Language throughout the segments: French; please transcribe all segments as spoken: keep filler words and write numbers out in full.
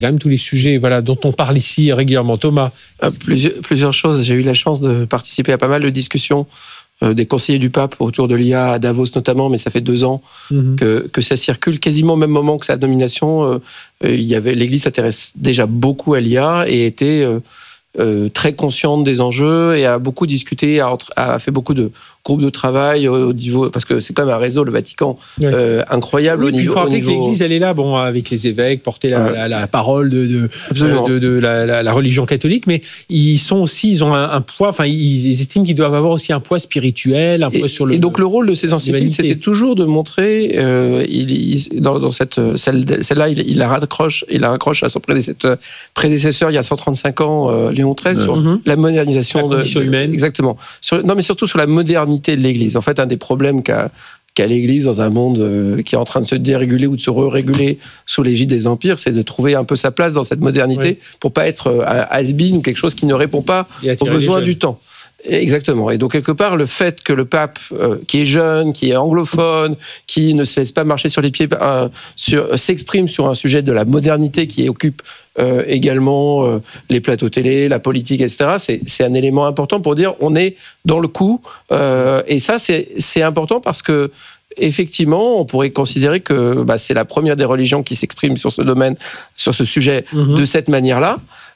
quand même tous les sujets voilà, dont on parle ici régulièrement. Thomas. Euh, plusieurs, plusieurs choses. J'ai eu la chance de participer à pas mal de discussions euh, des conseillers du pape autour de l'I A à Davos notamment, mais ça fait deux ans mm-hmm. que, que ça circule. Quasiment au même moment que sa nomination, euh, euh, il y avait, l'Église s'intéresse déjà beaucoup à l'I A et était euh, euh, très consciente des enjeux et a beaucoup discuté, a, a fait beaucoup de groupes de travail au niveau, parce que c'est quand même un réseau, le Vatican, ouais. euh, incroyable. Oui, au niveau. Il faut rappeler niveau... que l'Église, elle est là, bon, avec les évêques, porter la, ouais. la, la parole de, de, euh, de, de la, la, la religion catholique, mais ils sont aussi, ils ont un, un poids, enfin, ils, ils estiment qu'ils doivent avoir aussi un poids spirituel, un et, poids sur le. Et donc le rôle de ces encycliques, c'était toujours de montrer, euh, il, il, dans, dans cette celle, celle-là, il, il la raccroche, il la raccroche à son prédécesseur, prédécesseur il y a cent trente-cinq ans, euh, Léon treize, sur mm-hmm. la modernisation la de, condition humaine. Exactement. Sur, non, mais surtout sur la modernité de l'Église. En fait, un des problèmes qu'a, qu'a l'Église dans un monde euh, qui est en train de se déréguler ou de se re-réguler sous l'égide des empires, c'est de trouver un peu sa place dans cette modernité oui. pour pas être euh, has-been ou quelque chose qui ne répond pas aux besoins du temps. Exactement. Et donc, quelque part, le fait que le pape, euh, qui est jeune, qui est anglophone, qui ne se laisse pas marcher sur les pieds, euh, sur, s'exprime sur un sujet de la modernité qui occupe euh, également euh, les plateaux télé, la politique, et cetera, c'est, c'est un élément important pour dire on est dans le coup. Euh, et ça, c'est, c'est important parce que effectivement, on pourrait considérer que bah, c'est la première des religions qui s'exprime sur ce domaine, sur ce sujet mmh. de cette manière-là.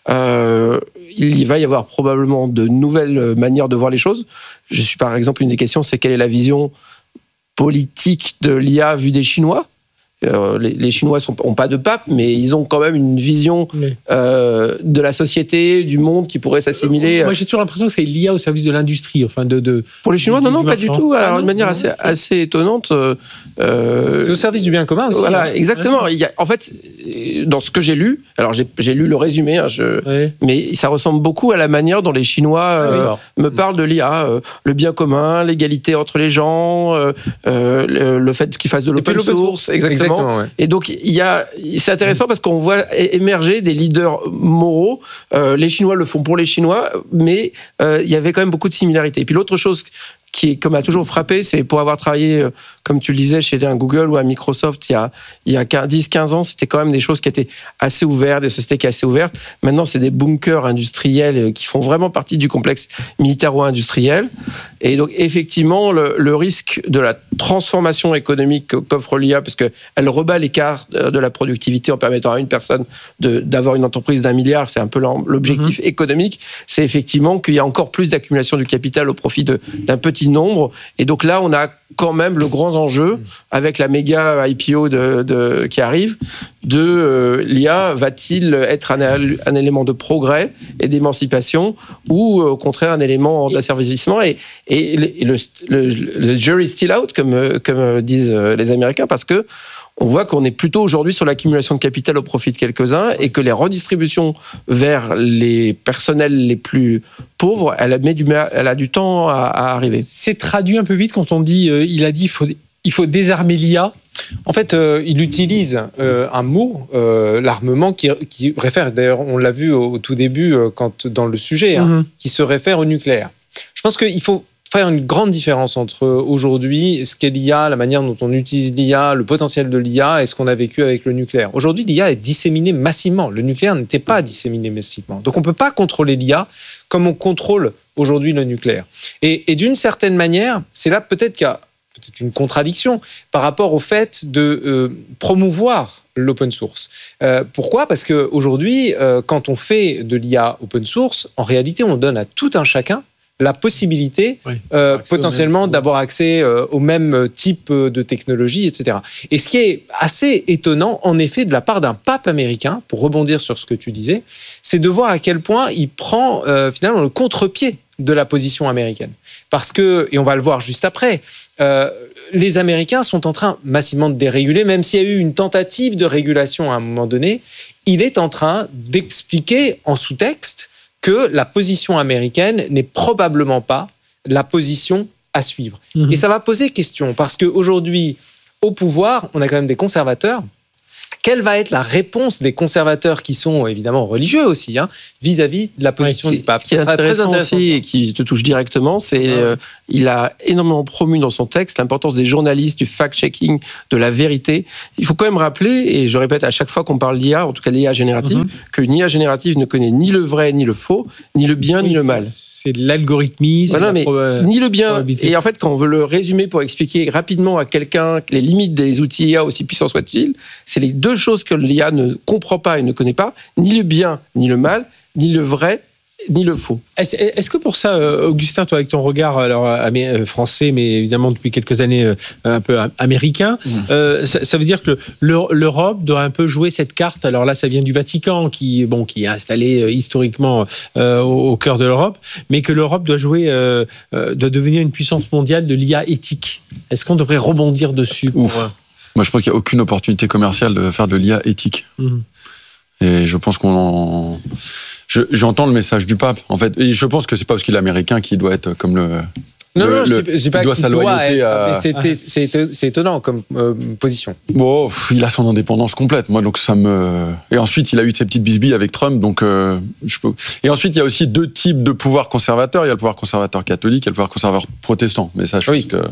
Euh, il va y avoir probablement de nouvelles manières de voir les choses. Je suis par exemple, une des questions, c'est quelle est la vision politique de l'I A vue des Chinois ? Euh, les, les Chinois n'ont pas de pape, mais ils ont quand même une vision oui. euh, de la société, du monde qui pourrait s'assimiler. Moi, j'ai toujours l'impression que c'est l'I A au service de l'industrie. Enfin de, de, Pour les Chinois, du, non, non, du pas du tout. Alors, d'une manière assez, assez étonnante. Euh, c'est au service du bien commun aussi. Voilà, hein. exactement. Il y a, en fait, dans ce que j'ai lu, alors j'ai, j'ai lu le résumé, hein, je, oui. mais ça ressemble beaucoup à la manière dont les Chinois euh, oui. me parlent de l'I A. Euh, le bien commun, l'égalité entre les gens, euh, euh, le, le fait qu'ils fassent de l'open, l'open source. source. Exactement. exactement ouais. Et donc, il y a, c'est intéressant parce qu'on voit émerger des leaders moraux. Euh, les Chinois le font pour les Chinois, mais euh, il y avait quand même beaucoup de similarités. Et puis l'autre chose qui, comme m'a toujours frappé, c'est pour avoir travaillé, euh, comme tu le disais, chez un Google ou un Microsoft il y a, il y a dix quinze ans, c'était quand même des choses qui étaient assez ouvertes, des sociétés qui étaient assez ouvertes. Maintenant, c'est des bunkers industriels qui font vraiment partie du complexe militaro-industriel. Et donc, effectivement, le, le risque de la transformation économique qu'offre l'I A, parce qu'elle rebat l'écart de la productivité en permettant à une personne de, d'avoir une entreprise d'un milliard, c'est un peu l'objectif mmh. économique, c'est effectivement qu'il y a encore plus d'accumulation du capital au profit de, d'un petit nombre. Et donc là, on a quand même le grand enjeu, avec la méga I P O de, de, qui arrive, de euh, l'I A va-t-il être un, un élément de progrès et d'émancipation ou au contraire un élément d'asservissement et, et, et le, le, le jury's still out, comme, comme disent les Américains, parce que on voit qu'on est plutôt aujourd'hui sur l'accumulation de capital au profit de quelques-uns et que les redistributions vers les personnels les plus pauvres, elle a, met du, elle a du temps à, à arriver. C'est traduit un peu vite quand on dit, euh, il a dit, il faut, il faut désarmer l'I A. En fait, euh, il utilise euh, un mot, euh, l'armement, qui, qui réfère, d'ailleurs, on l'a vu au, au tout début, euh, quand, dans le sujet, hein, mm-hmm. qui se réfère au nucléaire. Je pense qu'il faut faire une grande différence entre aujourd'hui ce qu'est l'I A, la manière dont on utilise l'I A, le potentiel de l'I A et ce qu'on a vécu avec le nucléaire. Aujourd'hui, l'I A est disséminée massivement. Le nucléaire n'était pas disséminé massivement. Donc, on ne peut pas contrôler l'I A comme on contrôle aujourd'hui le nucléaire. Et, et d'une certaine manière, c'est là peut-être qu'il y a peut-être une contradiction par rapport au fait de euh, promouvoir l'open source. Euh, pourquoi ? Parce qu'aujourd'hui, euh, quand on fait de l'I A open source, en réalité, on donne à tout un chacun la possibilité oui, euh, potentiellement d'avoir accès euh, au même type de technologie, et cetera. Et ce qui est assez étonnant, en effet, de la part d'un pape américain, pour rebondir sur ce que tu disais, c'est de voir à quel point il prend euh, finalement le contre-pied de la position américaine. Parce que, et on va le voir juste après, euh, les Américains sont en train massivement de déréguler, même s'il y a eu une tentative de régulation à un moment donné, il est en train d'expliquer en sous-texte que la position américaine n'est probablement pas la position à suivre. Mmh. Et ça va poser question, parce qu'aujourd'hui, au pouvoir, on a quand même des conservateurs quelle va être la réponse des conservateurs qui sont évidemment religieux aussi, hein, vis-à-vis de la position ouais, du pape. Ce qui est intéressant, très intéressant aussi et qui te touche directement, c'est ouais. euh, il a énormément promu dans son texte l'importance des journalistes, du fact-checking, de la vérité. Il faut quand même rappeler, et je répète à chaque fois qu'on parle d'I A, en tout cas l'I A générative, mm-hmm. qu'une I A générative ne connaît ni le vrai, ni le faux, ni le bien, oui, ni le mal. C'est de l'algorithmisme. Voilà, mais proba- ni le bien. Et en fait, quand on veut le résumer pour expliquer rapidement à quelqu'un les limites des outils I A, aussi puissants soient-ils, c'est les deux choses que l'I A ne comprend pas et ne connaît pas, ni le bien, ni le mal, ni le vrai, ni le faux. Est-ce, est-ce que pour ça, Augustin, toi avec ton regard alors, amé- français, mais évidemment depuis quelques années un peu américain, mmh. euh, ça, ça veut dire que le, l'Europe doit un peu jouer cette carte. Alors là, ça vient du Vatican, qui, bon, qui est installé historiquement euh, au, au cœur de l'Europe, mais que l'Europe doit jouer, euh, doit devenir une puissance mondiale de l'I A éthique. Est-ce qu'on devrait rebondir dessus pour, Ouf. Moi, je pense qu'il n'y a aucune opportunité commerciale de faire de l'I A éthique. Mmh. Et je pense qu'on en... Je, j'entends le message du pape, en fait. Et je pense que c'est pas parce qu'il est américain qu'il doit être comme le... Non, le, non, le, je dis, je dis pas il doit qu'il sa loyauté doit être, à... mais c'est, c'est, c'est étonnant comme euh, position. Bon, il a son indépendance complète, moi, donc ça me... Et ensuite, il a eu ses petites bisbilles avec Trump, donc euh, je peux... Et ensuite, il y a aussi deux types de pouvoirs conservateurs. Il y a le pouvoir conservateur catholique et le pouvoir conservateur protestant. Mais ça, je oui. pense que...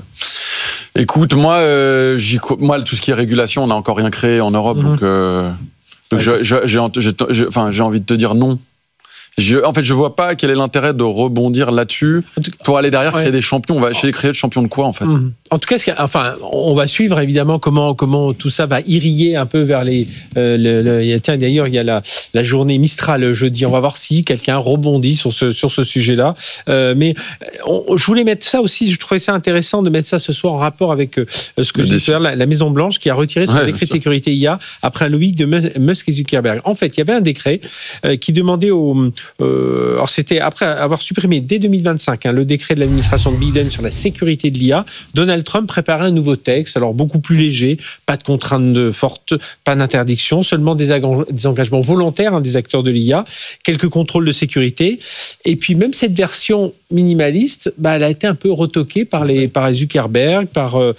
Écoute, moi, euh, j'y... moi, tout ce qui est régulation, on n'a encore rien créé en Europe, mm-hmm. donc... Euh... Donc ouais. je, je, j'ai, j'ai, j'ai, enfin, j'ai envie de te dire non. Je, en fait, je vois pas quel est l'intérêt de rebondir là-dessus pour aller derrière ouais. créer des champions. On va essayer de créer des champions de quoi, en fait? Mmh. En tout cas, ce enfin, on va suivre évidemment comment comment tout ça va irriguer un peu vers les. Euh, le, le, tiens, d'ailleurs, il y a la, la journée Mistral jeudi. On va voir si quelqu'un rebondit sur ce sur ce sujet-là. Euh, mais on, je voulais mettre ça aussi. Je trouvais ça intéressant de mettre ça ce soir en rapport avec euh, ce que le je disais, la, la Maison Blanche qui a retiré son ouais, décret de sécurité I A après un lobby de Musk et Zuckerberg. En fait, il y avait un décret euh, qui demandait aux Euh, alors c'était après avoir supprimé dès deux mille vingt-cinq hein, le décret de l'administration de Biden sur la sécurité de l'I A. Donald Trump préparait un nouveau texte, alors beaucoup plus léger, pas de contraintes fortes, pas d'interdiction, seulement des, ag- des engagements volontaires hein, des acteurs de l'I A, quelques contrôles de sécurité. Et puis même cette version minimaliste, bah, elle a été un peu retoquée par les par Zuckerberg, par euh,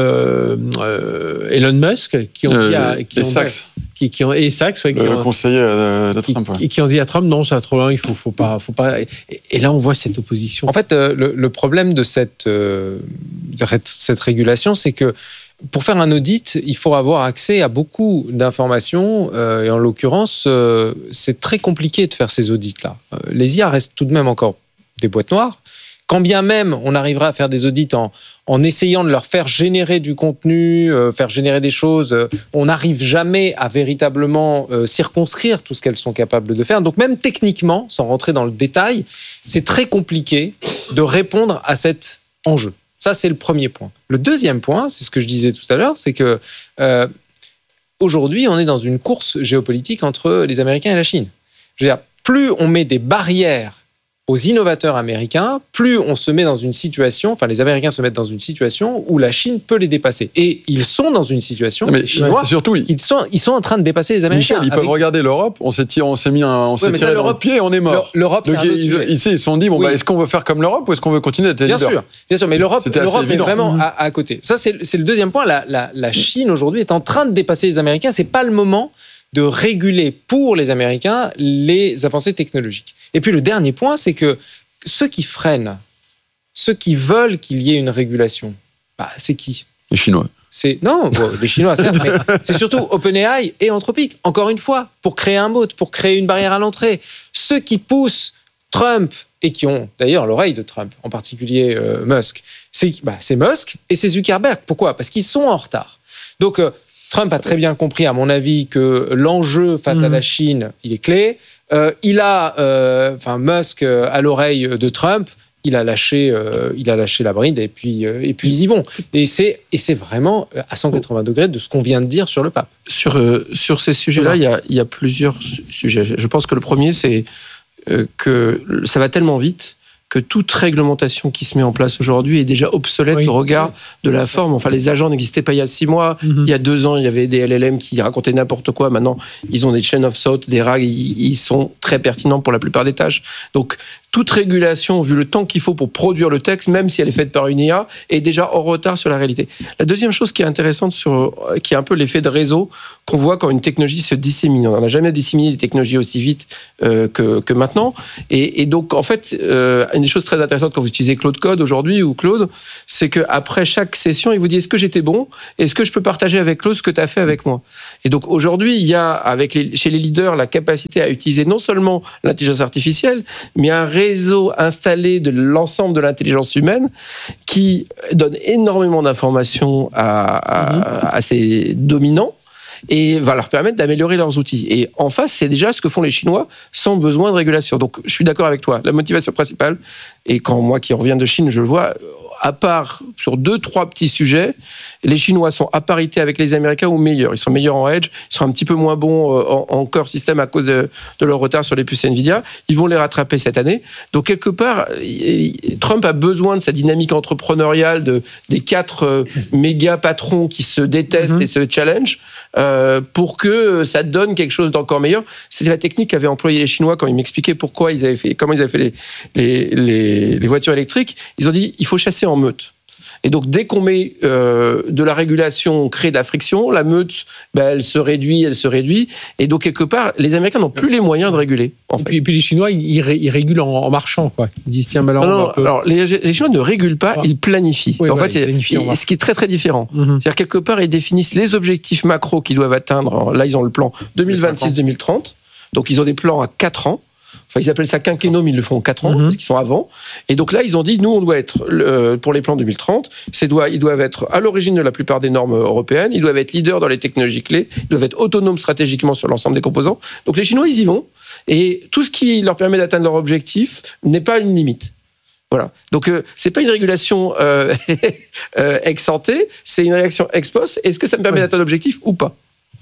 euh, Elon Musk, qui ont euh, dit à, qui les ont, Sachs. Qui, qui ont, et Sachs, ouais, qui le ont, conseiller de Trump, qui, ouais. qui ont dit à Trump non, ça va trop loin, il faut, faut pas, faut pas. Et, et là, on voit cette opposition. En fait, euh, le, le problème de cette euh, de cette régulation, c'est que pour faire un audit, il faut avoir accès à beaucoup d'informations, euh, et en l'occurrence, euh, c'est très compliqué de faire ces audits-là. Euh, les I A restent tout de même encore des boîtes noires. Quand bien même on arrivera à faire des audits en, en essayant de leur faire générer du contenu, euh, faire générer des choses, euh, on n'arrive jamais à véritablement euh, circonscrire tout ce qu'elles sont capables de faire. Donc même techniquement, sans rentrer dans le détail, c'est très compliqué de répondre à cet enjeu. Ça, c'est le premier point. Le deuxième point, c'est ce que je disais tout à l'heure, c'est que euh, aujourd'hui, on est dans une course géopolitique entre les Américains et la Chine. Je veux dire, plus on met des barrières aux innovateurs américains, plus on se met dans une situation, enfin les Américains se mettent dans une situation où la Chine peut les dépasser. Et ils sont dans une situation, mais les Chinois, surtout, ils, ils, sont, ils sont en train de dépasser les Américains. Michel, ils avec... peuvent regarder l'Europe, on s'est, tiré, on s'est mis un, on s'est ouais, tiré ça, dans le pied et on est mort. L'Europe, donc c'est un autre ils, sujet. Ils, ils se sont dit, bon, oui. bah, est-ce qu'on veut faire comme l'Europe ou est-ce qu'on veut continuer d'être bien leader ? sûr, bien sûr, mais l'Europe, l'Europe est vraiment mmh. à, à côté. Ça, c'est, c'est le deuxième point. La, la, la Chine, aujourd'hui, est en train de dépasser les Américains. C'est pas le moment de réguler pour les Américains les avancées technologiques. Et puis le dernier point, c'est que ceux qui freinent, ceux qui veulent qu'il y ait une régulation, bah, c'est qui ? Les Chinois. C'est, non, bon, les Chinois, certes, mais c'est surtout OpenAI et Anthropic, encore une fois, pour créer un moat, pour créer une barrière à l'entrée. Ceux qui poussent Trump, et qui ont d'ailleurs l'oreille de Trump, en particulier euh, Musk, c'est, bah, c'est Musk et c'est Zuckerberg. Pourquoi ? Parce qu'ils sont en retard. Donc, euh, Trump a très bien compris, à mon avis, que l'enjeu face mmh. à la Chine, il est clé. Euh, il a, euh, enfin Musk euh, à l'oreille de Trump, il a lâché, euh, il a lâché la bride et puis euh, et puis ils y vont. Et c'est et c'est vraiment à cent quatre-vingts degrés de ce qu'on vient de dire sur le pape. Sur euh, sur ces sujets-là, il y a il y a plusieurs sujets. Je pense que le premier, c'est euh, que ça va tellement vite que toute réglementation qui se met en place aujourd'hui est déjà obsolète oui. au regard oui. de la forme. Enfin, les agents n'existaient pas il y a six mois. Mm-hmm. Il y a deux ans, il y avait des L L M qui racontaient n'importe quoi. Maintenant, ils ont des chain of thought, des R A G. Ils sont très pertinents pour la plupart des tâches. Donc, toute régulation, vu le temps qu'il faut pour produire le texte, même si elle est faite par une I A, est déjà en retard sur la réalité. La deuxième chose qui est intéressante, sur, qui est un peu l'effet de réseau qu'on voit quand une technologie se dissémine. On n'a jamais disséminé des technologies aussi vite euh, que, que maintenant. Et, et donc, en fait, euh, une des choses très intéressantes quand vous utilisez Claude Code aujourd'hui, ou Claude, c'est qu'après chaque session, il vous dit, est-ce que j'étais bon? Est-ce que je peux partager avec Claude ce que tu as fait avec moi? Et donc, aujourd'hui, il y a, avec les, chez les leaders, la capacité à utiliser non seulement l'intelligence artificielle, mais un réseau installé de l'ensemble de l'intelligence humaine qui donne énormément d'informations à, à, à ses dominants et va leur permettre d'améliorer leurs outils. Et en face, c'est déjà ce que font les Chinois sans besoin de régulation. Donc, je suis d'accord avec toi. La motivation principale, et quand moi qui reviens de Chine, je le vois, à part sur deux, trois petits sujets, les Chinois sont à parité avec les Américains ou meilleurs. Ils sont meilleurs en edge, ils sont un petit peu moins bons en, en core system à cause de, de leur retard sur les puces Nvidia. Ils vont les rattraper cette année. Donc, quelque part, Trump a besoin de sa dynamique entrepreneuriale, de, des quatre euh, méga patrons qui se détestent mm-hmm. et se challenge euh, pour que ça donne quelque chose d'encore meilleur. C'était la technique qu'avaient employé les Chinois quand ils m'expliquaient pourquoi ils avaient fait, comment ils avaient fait les, les, les, les voitures électriques. Ils ont dit, il faut chasser en meute. Et donc, dès qu'on met euh, de la régulation, on crée de la friction, la meute, ben, elle se réduit, elle se réduit. Et donc, quelque part, les Américains n'ont plus les moyens de réguler. En fait. et, puis, et puis, les Chinois, ils, ils régulent en, en marchant, quoi. Ils disent, tiens, ben là, on non, va peu... alors, les, les Chinois ne régulent pas, ah. ils planifient. Oui, en ouais, fait, ils planifient, ils, ce qui est très, très différent. Mm-hmm. C'est-à-dire, quelque part, ils définissent les objectifs macro qu'ils doivent atteindre. Alors, là, ils ont le plan deux mille vingt-six deux mille trente. Donc, ils ont des plans à quatre ans. Enfin, ils appellent ça quinquennum, ils le font en quatre ans, mm-hmm. parce qu'ils sont avant. Et donc là, ils ont dit, nous, on doit être, euh, pour les plans deux mille trente, c'est doit, ils doivent être à l'origine de la plupart des normes européennes, ils doivent être leaders dans les technologies clés, ils doivent être autonomes stratégiquement sur l'ensemble des composants. Donc les Chinois, ils y vont. Et tout ce qui leur permet d'atteindre leur objectif n'est pas une limite. Voilà. Donc, euh, c'est pas une régulation euh, euh, ex ante, c'est une réaction ex post. Est-ce que ça me permet ouais. d'atteindre l'objectif ou pas?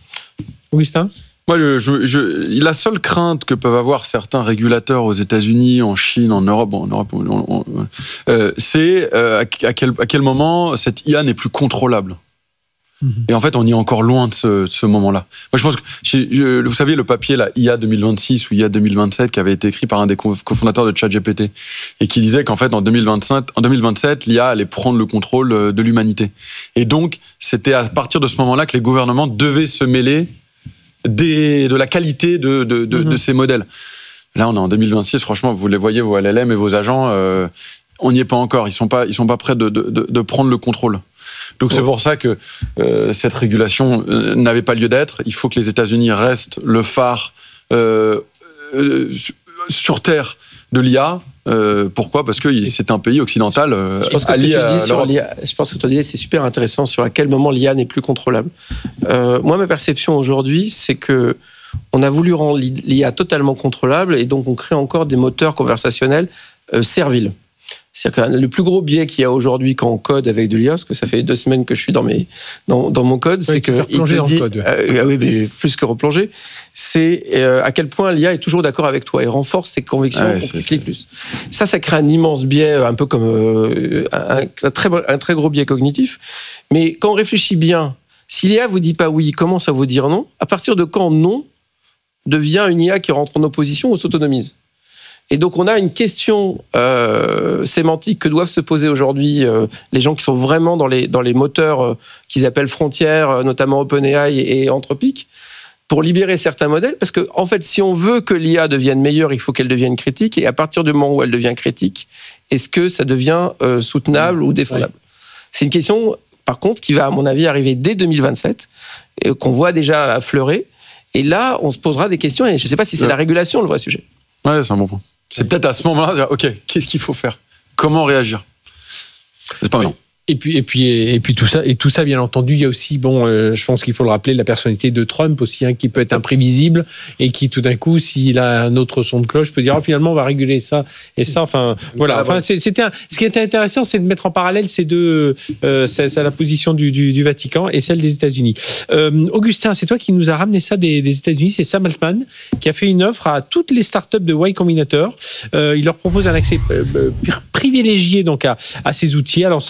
Augustin? Moi, le, je, je, la seule crainte que peuvent avoir certains régulateurs aux États-Unis, en Chine, en Europe, bon, en Europe, on, on, on, euh, c'est euh, à, quel, à quel moment cette I A n'est plus contrôlable. Mm-hmm. Et en fait, on y est encore loin de ce, de ce moment-là. Moi, je pense que, je, vous savez, le papier, là, I A deux mille vingt-six ou I A deux mille vingt-sept, qui avait été écrit par un des cofondateurs de ChatGPT, et qui disait qu'en fait, en deux mille vingt-cinq, en deux mille vingt-sept, l'I A allait prendre le contrôle de l'humanité. Et donc, c'était à partir de ce moment-là que les gouvernements devaient se mêler Des, de la qualité de, de, de, mmh. de ces modèles. Là, on est en deux mille vingt-six, franchement, vous les voyez, vos L L M et vos agents, euh, on n'y est pas encore. Ils ne sont pas, ils sont pas prêts de, de, de prendre le contrôle. Donc, ouais. c'est pour ça que euh, cette régulation euh, n'avait pas lieu d'être. Il faut que les États-Unis restent le phare euh, euh, sur Terre de l'I A. Euh, pourquoi ? Parce que c'est un pays occidental euh, je pense que allié à l'I A. Je pense que ton idée, c'est super intéressant sur à quel moment l'I A n'est plus contrôlable. Euh, moi, ma perception aujourd'hui, c'est que on a voulu rendre l'I A totalement contrôlable et donc on crée encore des moteurs conversationnels euh, serviles. C'est-à-dire que le plus gros biais qu'il y a aujourd'hui quand on code avec de l'I A, parce que ça fait deux semaines que je suis dans, mes, dans, dans mon code, oui, c'est que... replonger dans le code. Euh, oui, mais plus que replonger, c'est euh, à quel point l'I A est toujours d'accord avec toi et renforce tes convictions ah ouais, pour cliquer plus. Ça, ça crée un immense biais, un peu comme euh, un, un, très, un très gros biais cognitif. Mais quand on réfléchit bien, si l'I A vous dit pas oui, commence à vous dire non, à partir de quand non devient une I A qui rentre en opposition ou s'autonomise ? Et donc, on a une question euh, sémantique que doivent se poser aujourd'hui euh, les gens qui sont vraiment dans les, dans les moteurs euh, qu'ils appellent frontières, euh, notamment OpenAI et, et Anthropic, pour libérer certains modèles. Parce que, en fait, si on veut que l'I A devienne meilleure, il faut qu'elle devienne critique. Et à partir du moment où elle devient critique, est-ce que ça devient euh, soutenable ou défendable ? Oui. C'est une question, par contre, qui va, à mon avis, arriver dès deux mille vingt-sept, et qu'on voit déjà affleurer. Et là, on se posera des questions. Et je ne sais pas si c'est ouais. la régulation le vrai sujet. Ouais, c'est un bon point. C'est peut-être à ce moment-là de dire, OK, qu'est-ce qu'il faut faire ? Comment réagir ? C'est pas oui. non. Et puis, et puis, et puis tout ça, et tout ça, bien entendu, il y a aussi, bon, euh, je pense qu'il faut le rappeler, la personnalité de Trump aussi, hein, qui peut être imprévisible et qui, tout d'un coup, s'il a un autre son de cloche, peut dire, oh, finalement, on va réguler ça et ça. Enfin, voilà. Enfin, c'était un, ce qui était intéressant, c'est de mettre en parallèle ces deux, euh, c'est, c'est la position du, du, du Vatican et celle des États-Unis. Euh, Augustin, c'est toi qui nous a ramené ça des, des États-Unis. C'est Sam Altman qui a fait une offre à toutes les startups de Y Combinator. Euh, il leur propose un accès euh, privilégié donc à, à ces outils, à l'ensemble de la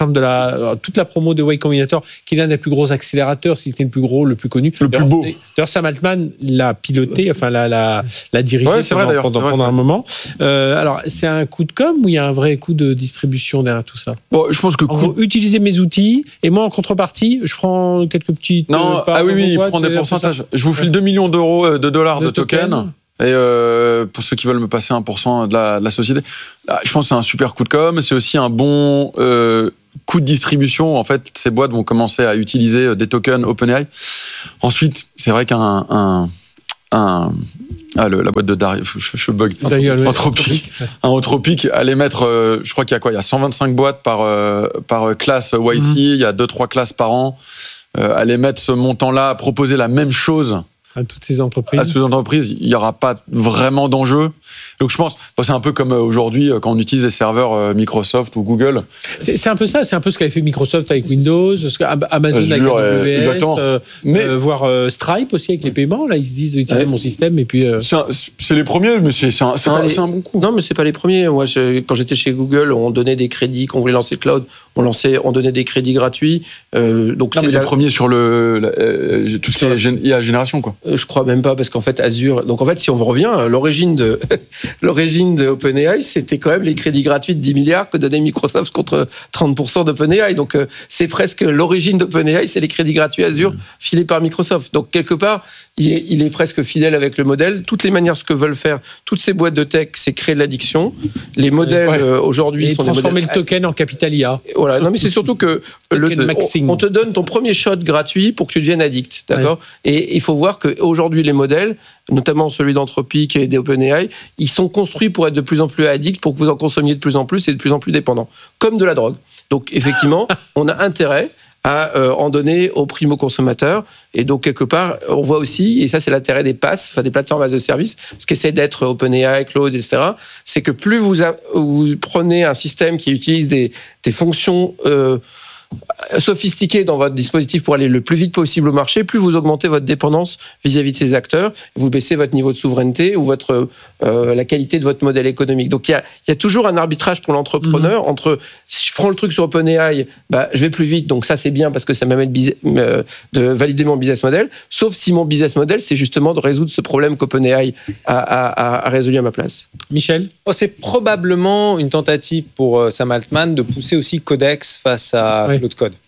a toute la promo de Y Combinator, qui est l'un des plus gros accélérateurs, si c'était le plus gros, le plus connu. Le plus beau. D'ailleurs, Sam Altman l'a piloté, enfin l'a, l'a, l'a dirigé ouais, pendant, vrai, pendant, vrai, pendant un moment. Euh, alors, c'est un coup de com' ou il y a un vrai coup de distribution derrière tout ça? Bon, je pense que en gros, utiliser mes outils, et moi, en contrepartie, je prends quelques petites... Non, ah oui, oui, il prend des pourcentages. Je vous file deux millions d'euros, de dollars de, de tokens. Token. Et euh, pour ceux qui veulent me passer un pour cent de la, de la société, je pense que c'est un super coup de com'. C'est aussi un bon euh, coup de distribution. En fait, ces boîtes vont commencer à utiliser des tokens OpenAI. Ensuite, c'est vrai qu'un un, un, ah, le, la boîte de Dari, je, je bug. D'ailleurs, Anthropic. Un Anthropic allait mettre, euh, je crois qu'il y a quoi? Il y a cent vingt-cinq boîtes par euh, par classe Y C. Mm-hmm. Il y a deux trois classes par an. Euh, allait mettre ce montant-là, proposer la même chose. À toutes ces entreprises. À toutes ces entreprises, il n'y aura pas vraiment d'enjeu. Donc je pense, bon, c'est un peu comme aujourd'hui quand on utilise des serveurs Microsoft ou Google. C'est, c'est un peu ça, c'est un peu ce qu'avait fait Microsoft avec Windows, ce Amazon Azure, avec A W S, exactement. Euh, mais, euh, voire euh, Stripe aussi avec les paiements. Là, ils se disent utiliser ouais. mon système et puis. Euh... C'est, un, c'est les premiers, mais c'est, c'est, un, c'est, un, les... c'est un bon coup. Non, mais c'est pas les premiers. Moi, je, quand j'étais chez Google, on donnait des crédits, quand on voulait lancer le cloud, on lançait, on donnait des crédits gratuits. Euh, donc non, c'est mais la... les premiers sur le la, euh, tout ce qui est gén- I A génération, quoi. Euh, je crois même pas parce qu'en fait Azure. Donc en fait, si on revient, l'origine de l'origine de OpenAI, c'était quand même les crédits gratuits de dix milliards que donnait Microsoft contre trente pour cent d'OpenAI. Donc, euh, c'est presque l'origine d'OpenAI, c'est les crédits gratuits Azure mmh. filés par Microsoft. Donc, quelque part, il est, il est presque fidèle avec le modèle. Toutes les manières, ce que veulent faire toutes ces boîtes de tech, c'est créer de l'addiction. Les modèles, ouais. euh, aujourd'hui, et sont transformer des modèles... le token en capital I A. Voilà. Non, mais c'est surtout que le, on, on te donne ton premier shot gratuit pour que tu deviennes addict. D'accord ? Ouais. Et il faut voir qu'aujourd'hui, les modèles, notamment celui d'Anthropic et d'OpenAI, ils sont construits pour être de plus en plus addicts, pour que vous en consommiez de plus en plus et de plus en plus dépendants, comme de la drogue. Donc effectivement, on a intérêt à euh, en donner aux primo-consommateurs. Et donc, quelque part, on voit aussi, et ça c'est l'intérêt des PaaS, enfin des plateformes as a service, ce qu'essaie d'être OpenAI, Claude, et cetera, c'est que plus vous, a, vous prenez un système qui utilise des, des fonctions... Euh, sophistiqué dans votre dispositif pour aller le plus vite possible au marché, plus vous augmentez votre dépendance vis-à-vis de ces acteurs, vous baissez votre niveau de souveraineté ou votre, euh, la qualité de votre modèle économique. Donc il y a, y a toujours un arbitrage pour l'entrepreneur mmh. entre si je prends le truc sur OpenAI, bah, je vais plus vite, donc ça c'est bien parce que ça m'amène de, euh, de valider mon business model, sauf si mon business model c'est justement de résoudre ce problème qu'OpenAI a, a, a résolu à ma place. Michel ? Oh, c'est probablement une tentative pour euh, Sam Altman de pousser aussi Codex face à ouais. Claude Code.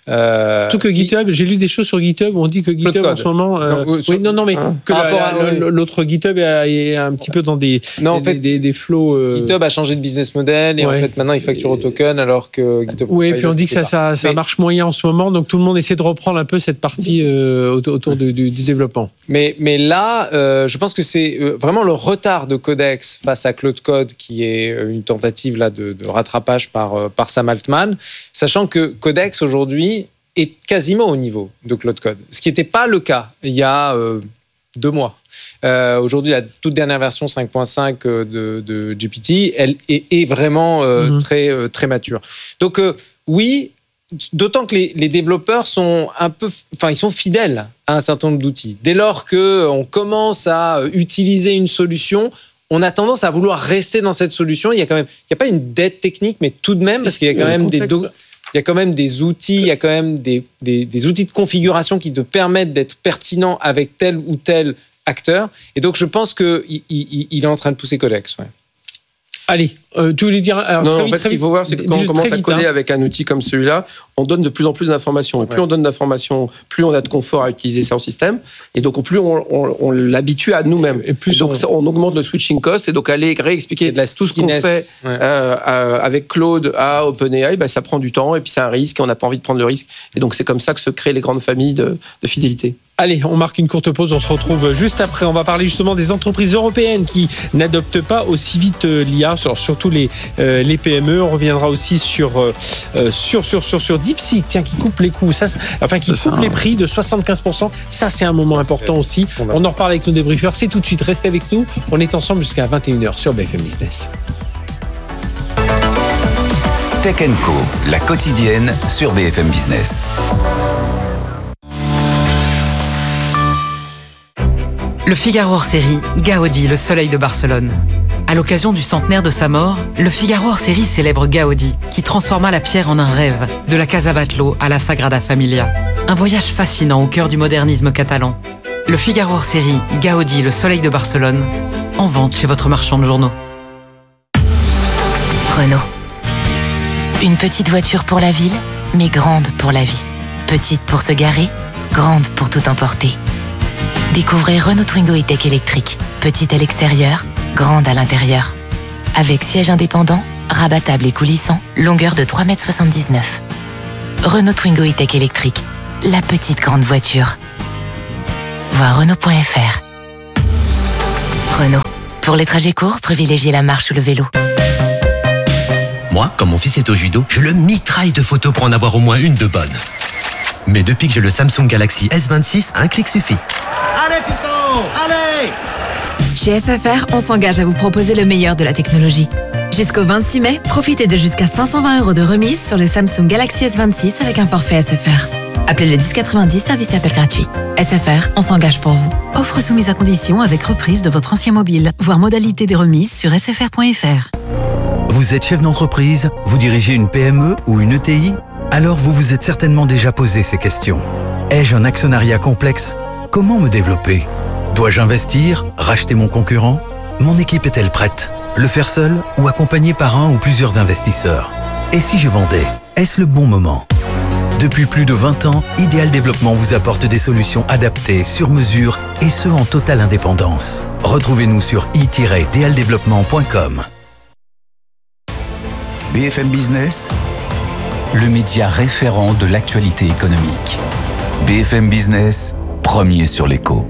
Euh, Surtout que GitHub, j'ai lu des choses sur GitHub où on dit que GitHub en ce moment. Euh, non, sur, oui, non, non, mais hein, que la, la, à, l'autre GitHub est un petit peu dans des, non, en des, fait, des, des flows. Euh... GitHub a changé de business model et ouais. en fait maintenant il facture au token alors que GitHub. Oui, et puis on dit que ça, ça, ça marche moyen en ce moment, donc tout le monde essaie de reprendre un peu cette partie euh, autour du, du, du développement. Mais, mais là, euh, je pense que c'est vraiment le retard de Codex face à Claude Code qui est une tentative là, de, de rattrapage par, par Sam Altman, sachant que Codex aujourd'hui est quasiment au niveau de Claude Code, ce qui n'était pas le cas il y a euh, deux mois. Euh, aujourd'hui, la toute dernière version cinq point cinq de, de G P T, elle est, est vraiment euh, mm-hmm. très, euh, très mature. Donc euh, oui, d'autant que les, les développeurs sont un peu, enfin ils sont fidèles à un certain nombre d'outils. Dès lors qu'on commence à utiliser une solution, on a tendance à vouloir rester dans cette solution. Il y a quand même, il n'y a pas une dette technique, mais tout de même, parce qu'il y a quand même des... Do- Il y a quand même des outils, il y a quand même des, des, des outils de configuration qui te permettent d'être pertinent avec tel ou tel acteur. Et donc, je pense qu'il il, il est en train de pousser Codex. Ouais. Allez, euh, tu voulais dire... Alors, non, très en vite, fait, ce qu'il faut voir, c'est que quand on commence vite, à coller hein. avec un outil comme celui-là, on donne de plus en plus d'informations. Et plus ouais. on donne d'informations, plus on a de confort à utiliser ça en système. Et donc, plus on, on, on l'habitue à nous-mêmes. Et plus et donc, on... on augmente le switching cost. Et donc, aller réexpliquer tout ce qu'on fait ouais. euh, euh, avec Claude à OpenAI, bah, ça prend du temps. Et puis, c'est un risque. Et on n'a pas envie de prendre le risque. Et donc, c'est comme ça que se créent les grandes familles de, de fidélité. Allez, on marque une courte pause, on se retrouve juste après. On va parler justement des entreprises européennes qui n'adoptent pas aussi vite l'I A, sur, surtout les, euh, les P M E. On reviendra aussi sur, euh, sur, sur, sur, sur DeepSeek, tiens, qui coupe les coûts, ça, enfin qui coupe les prix de soixante-quinze pour cent. Ça, c'est un moment ça, important aussi. On en reparle avec nos débriefeurs. C'est tout de suite, restez avec nous. On est ensemble jusqu'à vingt et une heures sur B F M Business. Tech and Co, la quotidienne sur B F M Business. Le Figaro hors série, Gaudi, le soleil de Barcelone. À l'occasion du centenaire de sa mort, le Figaro hors série célèbre Gaudi, qui transforma la pierre en un rêve, de la Casa Batlló à la Sagrada Familia. Un voyage fascinant au cœur du modernisme catalan. Le Figaro hors série Gaudi, le soleil de Barcelone, en vente chez votre marchand de journaux. Renault. Une petite voiture pour la ville, mais grande pour la vie. Petite pour se garer, grande pour tout emporter. Découvrez Renault Twingo E-Tech électrique. Petite à l'extérieur, grande à l'intérieur. Avec siège indépendant, rabattable et coulissant, longueur de trois mètres soixante-dix-neuf. Renault Twingo E-Tech électrique, la petite grande voiture. Voir Renault point F R. Renault. Pour les trajets courts, privilégiez la marche ou le vélo. Moi, quand mon fils est au judo, je le mitraille de photos pour en avoir au moins une de bonne. Mais depuis que j'ai le Samsung Galaxy S vingt-six, un clic suffit. Allez, fiston, allez! Chez S F R, on s'engage à vous proposer le meilleur de la technologie. Jusqu'au vingt-six mai, profitez de jusqu'à cinq cent vingt euros de remise sur le Samsung Galaxy S vingt-six avec un forfait S F R. Appelez le dix quatre-vingt-dix, service et appel gratuit. S F R, on s'engage pour vous. Offre soumise à condition avec reprise de votre ancien mobile. Voir modalité des remises sur s f r point f r. Vous êtes chef d'entreprise, vous dirigez une P M E ou une E T I? Alors vous vous êtes certainement déjà posé ces questions. Ai-je un actionnariat complexe? Comment me développer? Dois-je investir? Racheter mon concurrent? Mon équipe est-elle prête? Le faire seul ou accompagné par un ou plusieurs investisseurs? Et si je vendais? Est-ce le bon moment? Depuis plus de vingt ans, Ideal Développement vous apporte des solutions adaptées, sur mesure et ce en totale indépendance. Retrouvez-nous sur i tiret ideal développement point com. B F M Business, le média référent de l'actualité économique. B F M Business, premier sur l'écho.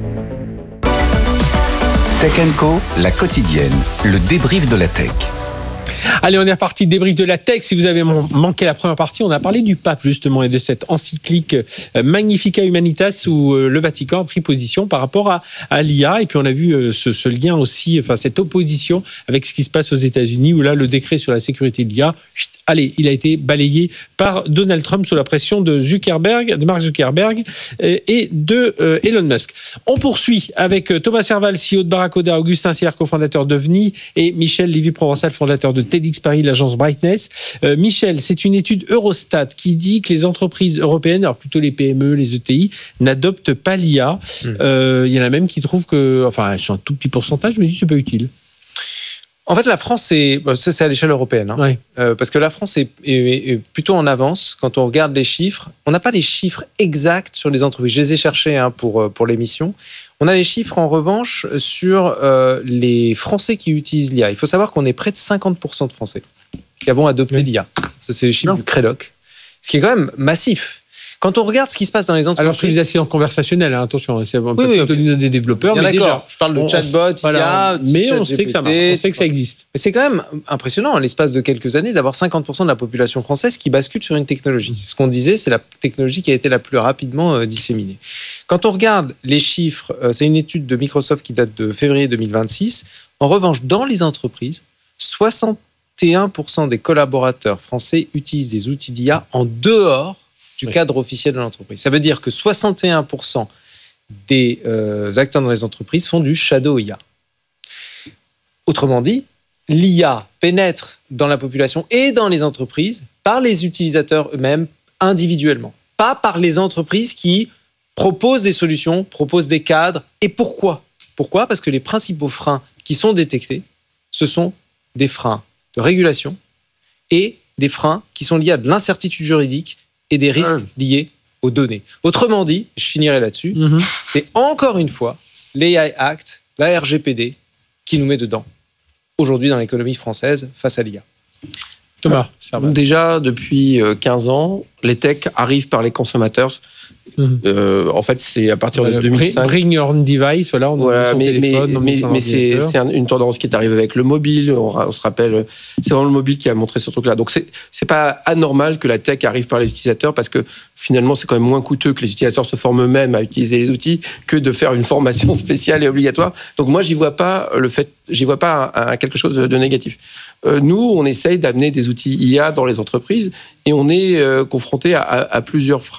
Tech and Co, la quotidienne, le débrief de la tech. Allez, on est reparti, débrief de la tech. Si vous avez manqué la première partie, on a parlé du pape justement et de cette encyclique Magnificat Humanitas où le Vatican a pris position par rapport à, à l'I A. Et puis on a vu ce, ce lien aussi, enfin cette opposition avec ce qui se passe aux États-Unis où là le décret sur la sécurité de l'I A, allez, il a été balayé par Donald Trump sous la pression de Zuckerberg, de Mark Zuckerberg et de euh, Elon Musk. On poursuit avec Thomas Serval, C E O de Barracoda, Augustin Sierre, cofondateur de V N I et Michel Lévy-Provençal, fondateur de TEDx Paris, l'agence Brightness. Euh, Michel, c'est une étude Eurostat qui dit que les entreprises européennes, alors plutôt les P M E, les E T I, n'adoptent pas l'I A. Il mmh. euh, y en a même qui trouvent que, enfin, c'est un tout petit pourcentage, mais c'est pas utile. En fait, la France, c'est, ça, c'est à l'échelle européenne. Hein. Ouais. Euh, parce que la France est, est, est plutôt en avance quand on regarde les chiffres. On n'a pas les chiffres exacts sur les entreprises. Je les ai cherchés hein, pour, pour l'émission. On a les chiffres, en revanche, sur euh, les Français qui utilisent l'I A. Il faut savoir qu'on est près de cinquante pour cent de Français qui avons adopté oui. l'I A. Ça, c'est les chiffres non. du Crédoc. Ce qui est quand même massif. Quand on regarde ce qui se passe dans les entreprises... Alors, sur les assistants conversationnels, hein, attention, c'est un peu oui, oui, des développeurs, mais déjà... Je parle de chatbot, voilà, I A... Mais on sait, que ça marche, on sait que ça existe. Mais c'est quand même impressionnant, en l'espace de quelques années, d'avoir cinquante pour cent de la population française qui bascule sur une technologie. C'est ce qu'on disait, c'est la technologie qui a été la plus rapidement euh, disséminée. Quand on regarde les chiffres, euh, c'est une étude de Microsoft qui date de février deux mille vingt-six. En revanche, dans les entreprises, soixante et un pour cent des collaborateurs français utilisent des outils d'I A en dehors du oui. cadre officiel de l'entreprise. Ça veut dire que soixante et un pour cent des euh, acteurs dans les entreprises font du shadow I A. Autrement dit, l'I A pénètre dans la population et dans les entreprises par les utilisateurs eux-mêmes individuellement, pas par les entreprises qui proposent des solutions, proposent des cadres. Et pourquoi ? Pourquoi ? Parce que les principaux freins qui sont détectés, ce sont des freins de régulation et des freins qui sont liés à de l'incertitude juridique et des risques liés aux données. Autrement dit, je finirai là-dessus, mm-hmm. c'est encore une fois l'A I Act, la R G P D, qui nous met dedans, aujourd'hui dans l'économie française, face à l'I A. Thomas, euh, déjà, depuis quinze ans, les techs arrivent par les consommateurs. Mmh. Euh, en fait, c'est à partir voilà, de deux mille cinq. Bring your own device, voilà, on voilà, mais, téléphone, mais, mais, mais c'est, c'est une tendance qui est arrivée avec le mobile. On, on se rappelle, c'est vraiment le mobile qui a montré ce truc-là. Donc, c'est, c'est pas anormal que la tech arrive par les utilisateurs parce que finalement, c'est quand même moins coûteux que les utilisateurs se forment eux-mêmes à utiliser les outils que de faire une formation spéciale et obligatoire. Donc, moi, j'y vois pas le fait, j'y vois pas un, un, quelque chose de, de négatif. Euh, nous, on essaye d'amener des outils I A dans les entreprises et on est euh, confronté à, à, à plusieurs freins.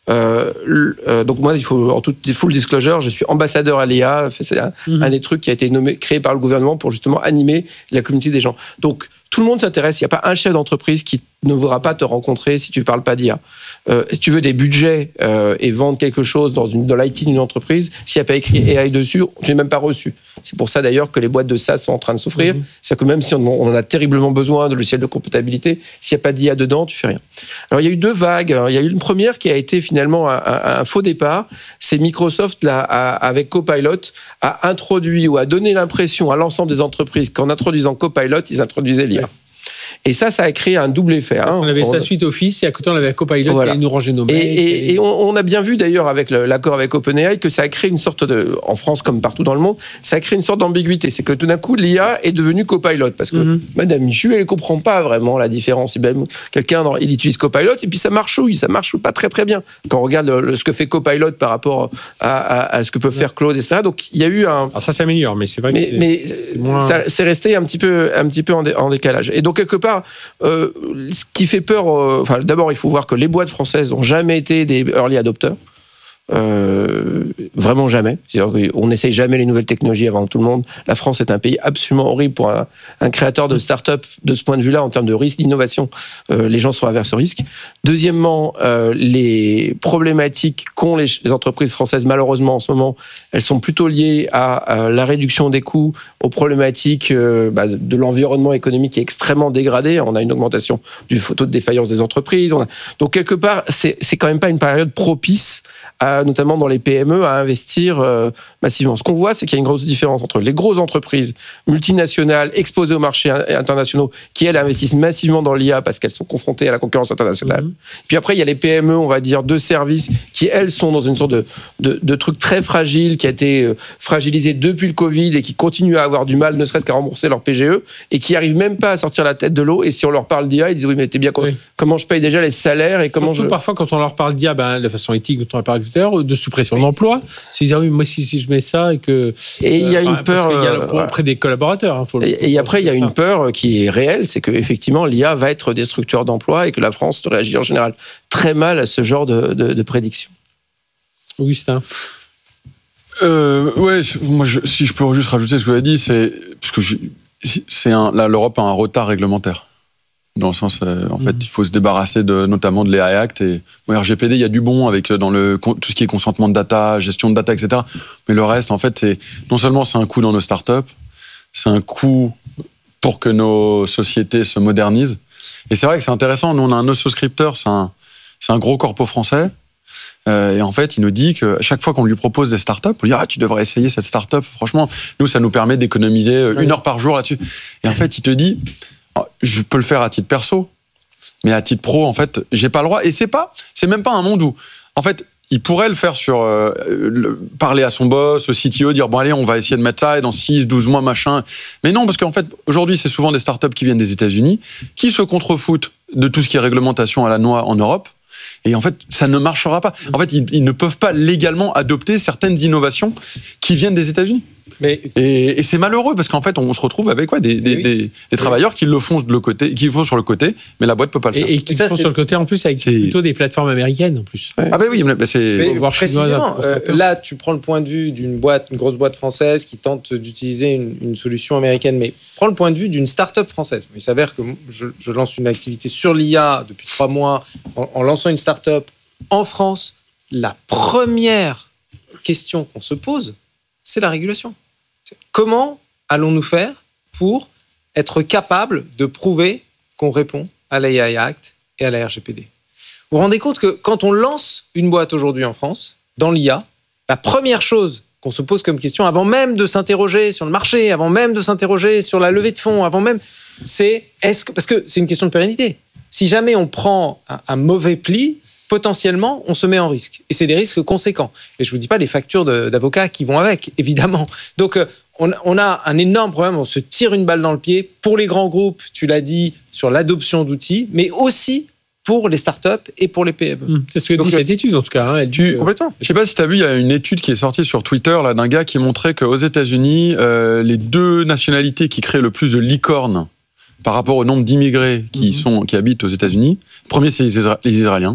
Euh, euh, donc moi, il faut en tout full disclosure, je suis ambassadeur à l'I A. C'est un, mmh. un des trucs qui a été nommé, créé par le gouvernement pour justement animer la communauté des gens. Donc tout le monde s'intéresse. Il n'y a pas un chef d'entreprise qui ne voudra pas te rencontrer si tu ne parles pas d'I A. Euh, si tu veux des budgets euh, et vendre quelque chose dans, une, dans l'I T d'une entreprise, s'il n'y a pas écrit A I dessus, tu n'es même pas reçu. C'est pour ça d'ailleurs que les boîtes de SaaS sont en train de souffrir. Mmh. C'est que même si on, on en a terriblement besoin de logiciels de comptabilité, s'il n'y a pas d'I A dedans, tu fais rien. Alors il y a eu deux vagues. Il y a eu une première qui a été finalement un, un, un faux départ. C'est Microsoft, là, a, avec Copilot, a introduit ou a donné l'impression à l'ensemble des entreprises qu'en introduisant Copilot, ils introduisaient l'I A. Ouais. Et ça, ça a créé un double effet. Hein. On avait on... sa suite Office et à côté, on avait Copilot voilà. qui nous rangeait nos mails. Et, et, et... et on, on a bien vu d'ailleurs avec le, l'accord avec OpenAI que ça a créé une sorte de, en France comme partout dans le monde, ça a créé une sorte d'ambiguïté. C'est que tout d'un coup, l'I A est devenue Copilot. Parce que mm-hmm. Madame Michu, elle ne comprend pas vraiment la différence. Et ben, quelqu'un, il utilise Copilot et puis ça marchouille, ça marche pas très très bien. Quand on regarde le, ce que fait Copilot par rapport à, à, à ce que peut faire Claude, et cetera. Donc il y a eu un. Alors ça s'améliore, mais c'est vrai que mais, c'est, mais c'est moins. Ça, c'est resté un petit peu, un petit peu en, dé, en décalage. Et donc quelque part. Euh, ce qui fait peur, euh, enfin, d'abord, il faut voir que les boîtes françaises n'ont jamais été des early adopters. Euh, vraiment jamais. C'est-à-dire qu'on n'essaye jamais les nouvelles technologies avant tout le monde. La France est un pays absolument horrible pour un, un créateur de start-up de ce point de vue-là, en termes de risque d'innovation. Euh, les gens sont averses au risque. Deuxièmement, euh, les problématiques qu'ont les, les entreprises françaises, malheureusement, en ce moment, elles sont plutôt liées à, à la réduction des coûts, aux problématiques euh, bah, de l'environnement économique qui est extrêmement dégradé. On a une augmentation du taux de défaillance des entreprises. On a... Donc, quelque part, c'est, c'est quand même pas une période propice à, notamment dans les P M E, à investir euh, massivement. Ce qu'on voit, c'est qu'il y a une grosse différence entre les grosses entreprises multinationales exposées aux marchés internationaux qui, elles, investissent massivement dans l'I A parce qu'elles sont confrontées à la concurrence internationale. Mmh. Puis après, il y a les P M E, on va dire, de services qui, elles, sont dans une sorte de, de, de truc très fragile, qui a été fragilisé depuis le Covid et qui continue à avoir du mal, ne serait-ce qu'à rembourser leur P G E et qui n'arrivent même pas à sortir la tête de l'eau. Et si on leur parle d'I A, ils disent oui, mais t'es bien, oui. comment je paye déjà les salaires et comment Surtout je... parfois, quand on leur parle d'I A, ben, de façon éthique, dont on a parlé tout à l'heure, de suppression oui. d'emploi, c'est dire oui, moi si, si je mets ça et que. Et il y a euh, une peur. Parce qu'il y a euh, auprès des collaborateurs. Hein, faut le, et, et après, il y a ça. une peur qui est réelle, c'est qu'effectivement, l'I A va être destructeur d'emplois et que la France réagit en général très mal à ce genre de, de, de prédiction. Augustin. Euh, ouais, moi, je, si je peux juste rajouter ce que vous avez dit, c'est parce que je, c'est un, là, l'Europe a un retard réglementaire. Dans le sens, euh, en mmh. fait, il faut se débarrasser de, notamment de l'A I Act et bon, R G P D. Il y a du bon avec dans le tout ce qui est consentement de data, gestion de data, et cetera. Mais le reste, en fait, c'est non seulement c'est un coût dans nos startups, c'est un coût pour que nos sociétés se modernisent. Et c'est vrai que c'est intéressant. Nous, on a un ososcripteur, c'est un c'est un gros corpo français. Euh, et en fait, il nous dit que chaque fois qu'on lui propose des startups, on lui dit ah tu devrais essayer cette startup. Franchement, nous, ça nous permet d'économiser une heure par jour là-dessus. Et en fait, il te dit je peux le faire à titre perso, mais à titre pro, en fait, j'ai pas le droit. Et c'est pas, c'est même pas un monde où, en fait, il pourrait le faire sur euh, le, parler à son boss, au C T O, dire bon allez, on va essayer de mettre ça et dans six, douze mois machin. Mais non, parce qu'en fait, aujourd'hui, c'est souvent des startups qui viennent des États-Unis, qui se contrefoutent de tout ce qui est réglementation à la noix en Europe. Et en fait, ça ne marchera pas. En fait, ils, ils ne peuvent pas légalement adopter certaines innovations qui viennent des États-Unis. Mais... Et, et c'est malheureux parce qu'en fait, on se retrouve avec quoi, des, des, oui. des, des travailleurs qui le font de le côté, qui le font sur le côté, mais la boîte peut pas le faire. Et, et qui le font sur le côté en plus avec c'est... plutôt des plateformes américaines en plus. Ouais. Ah ben oui, mais c'est. Mais précisément, euh, là, tu prends le point de vue d'une boîte, une grosse boîte française qui tente d'utiliser une, une solution américaine, mais prends le point de vue d'une start-up française. Il s'avère que je, je lance une activité sur l'I A depuis trois mois en, en lançant une start-up en France. La première question qu'on se pose, c'est la régulation. Comment allons-nous faire pour être capable de prouver qu'on répond à l'A I Act et à la R G P D? Vous vous rendez compte que quand on lance une boîte aujourd'hui en France, dans l'I A, la première chose qu'on se pose comme question, avant même de s'interroger sur le marché, avant même de s'interroger sur la levée de fonds, avant même, c'est est-ce que, parce que c'est une question de pérennité. Si jamais on prend un, un mauvais pli, potentiellement, on se met en risque. Et c'est des risques conséquents. Et je ne vous dis pas les factures de, d'avocats qui vont avec, évidemment. Donc, on, on a un énorme problème. On se tire une balle dans le pied pour les grands groupes, tu l'as dit, sur l'adoption d'outils, mais aussi pour les startups et pour les P M E. Mmh. C'est ce que Donc, dit cette étude, en tout cas. Hein, elle tu, complètement. Je ne sais pas si tu as vu, il y a une étude qui est sortie sur Twitter là, d'un gars qui montrait qu'aux États-Unis, euh, les deux nationalités qui créent le plus de licornes par rapport au nombre d'immigrés qui, mmh. sont, qui habitent aux États-Unis, le premier, c'est les Israéliens.